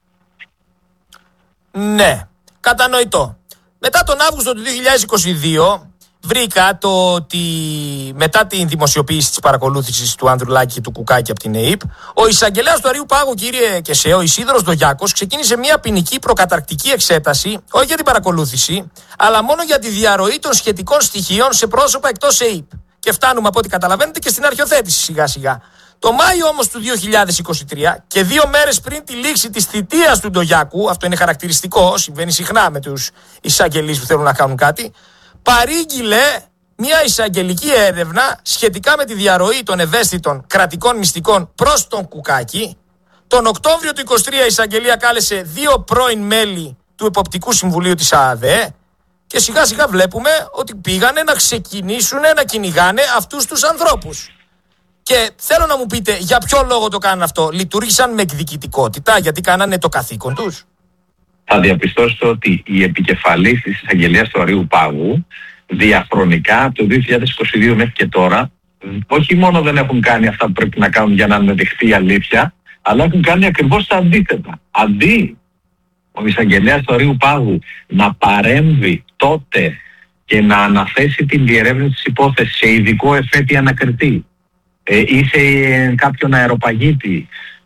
Ναι, κατανοητό. Μετά τον Αύγουστο του 2022 βρήκα το ότι μετά την δημοσιοποίηση της παρακολούθησης του Ανδρουλάκη και του Κουκάκη από την ΕΕΠ, ο εισαγγελέας του Αριού Πάγου, κύριε Κεσέ, ο Ισίδωρος Ντογιάκος, ξεκίνησε μια ποινική προκαταρκτική εξέταση, όχι για την παρακολούθηση, αλλά μόνο για τη διαρροή των σχετικών στοιχείων σε πρόσωπα εκτός ΕΕΠ. Και φτάνουμε, από ό,τι καταλαβαίνετε, και στην αρχιοθέτηση σιγά σιγά. Το Μάιο όμως του 2023 και 2 μέρες πριν τη λήξη της θητείας του Ντογιάκου, αυτό είναι χαρακτηριστικό, συμβαίνει συχνά με τους εισαγγελείς που θέλουν να κάνουν κάτι, παρήγγειλε μια εισαγγελική έρευνα σχετικά με τη διαρροή των ευαίσθητων κρατικών μυστικών προς τον Κουκάκη. Τον Οκτώβριο του 2023 η εισαγγελία κάλεσε 2 πρώην μέλη του Εποπτικού Συμβουλίου της ΑΑΔΕ και σιγά σιγά βλέπουμε ότι πήγανε να ξεκινήσουν να κυνηγάνε αυτούς τους ανθρώπους. Και θέλω να μου πείτε για ποιο λόγο το κάνανε αυτό? Λειτουργήσαν με εκδικητικότητα, γιατί κάνανε το καθήκον τους? Θα διαπιστώσετε ότι οι επικεφαλής της εισαγγελίας του Αριού Πάγου διαχρονικά από το 2022 μέχρι και τώρα όχι μόνο δεν έχουν κάνει αυτά που πρέπει να κάνουν για να αναδειχθεί η αλήθεια, αλλά έχουν κάνει ακριβώς τα αντίθετα. Αντί ο εισαγγελέας του Αριού Πάγου να παρέμβει τότε και να αναθέσει την διερεύνηση της υπόθεσης σε ειδικό εφέτη ανακριτή ή σε κάποιον αεροπαγίτη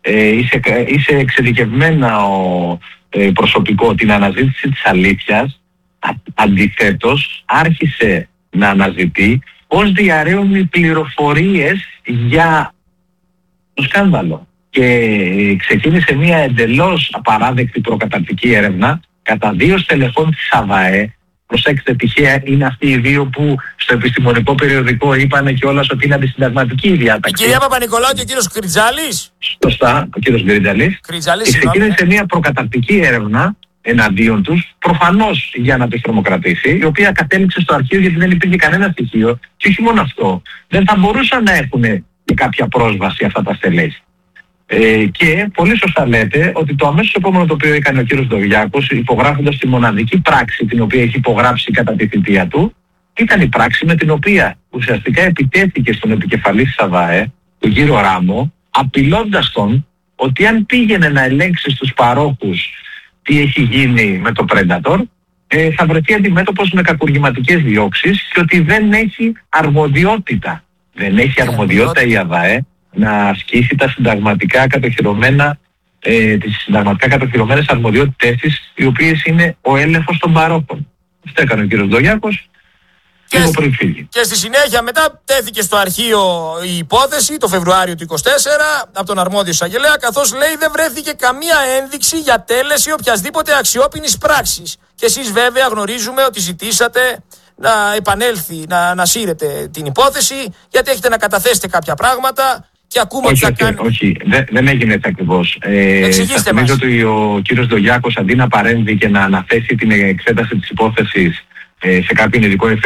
ή σε εξειδικευμένα προσωπικό την αναζήτηση της αλήθειας, αντιθέτως άρχισε να αναζητεί πώς διαρρέουν οι πληροφορίες για το σκάνδαλο. Και ξεκίνησε μια εντελώς απαράδεκτη προκαταρκτική έρευνα κατά 2 στελεχών της ΑΒΑΕ. Προσέξτε, τυχαία είναι αυτοί οι 2 που στο επιστημονικό περιοδικό είπανε κιόλας ότι είναι αντισυνταγματική η διάταξη. Η κυρία Παπα-Νικολάου και ο κύριος Κριτζάλης. Σωστά, ο κύριος Γκριτζάλης. Ξεκίνησε μια προκαταρκτική έρευνα εναντίον τους, προφανώς για να τους τρομοκρατήσει, η οποία κατέληξε στο αρχείο γιατί δεν υπήρχε κανένα στοιχείο. Και όχι μόνο αυτό, δεν θα μπορούσαν να έχουν και κάποια πρόσβαση αυτά τα στελέχη. Και πολύ σωστά λέτε ότι το αμέσως επόμενο το οποίο έκανε ο κύριος Ντογιάκος, υπογράφοντας τη μοναδική πράξη την οποία έχει υπογράψει κατά τη θητεία του, ήταν η πράξη με την οποία ουσιαστικά επιτέθηκε στον επικεφαλής της ΑΒΑΕ, τον κύριο Ράμο, απειλώντας τον ότι αν πήγαινε να ελέγξει στους παρόχους τι έχει γίνει με το Predator, θα βρεθεί αντιμέτωπος με κακουργηματικές διώξεις και ότι δεν έχει αρμοδιότητα. Δεν έχει αρμοδιότητα η ΑΒΑΕ να ασκήσει τα συνταγματικά κατοχυρωμένα, τις συνταγματικά κατοχυρωμένες αρμοδιότητες της, οι οποίες είναι ο έλεγχος των παρόχων. Αυτό έκανε ο κύριος Ντογιάκος. λίγο πριν φύγει. Και στη συνέχεια μετά τέθηκε στο αρχείο η υπόθεση το Φεβρουάριο του 2024 από τον αρμόδιο εισαγγελέα, καθώς λέει δεν βρέθηκε καμία ένδειξη για τέλεση οποιασδήποτε αξιόπινης πράξης. Και εσείς βέβαια γνωρίζουμε ότι ζητήσατε να επανέλθει, να σύρετε την υπόθεση, γιατί έχετε να καταθέσετε κάποια πράγματα. Και ακούμε όχι, όχι, δεν έγινε έτσι ακριβώς. Εξηγήστε μας. Νομίζω ότι ο κύριος Ντογιάκος αντί να παρέμβει και να αναθέσει την εξέταση της υπόθεσης σε κάποιον ειδικό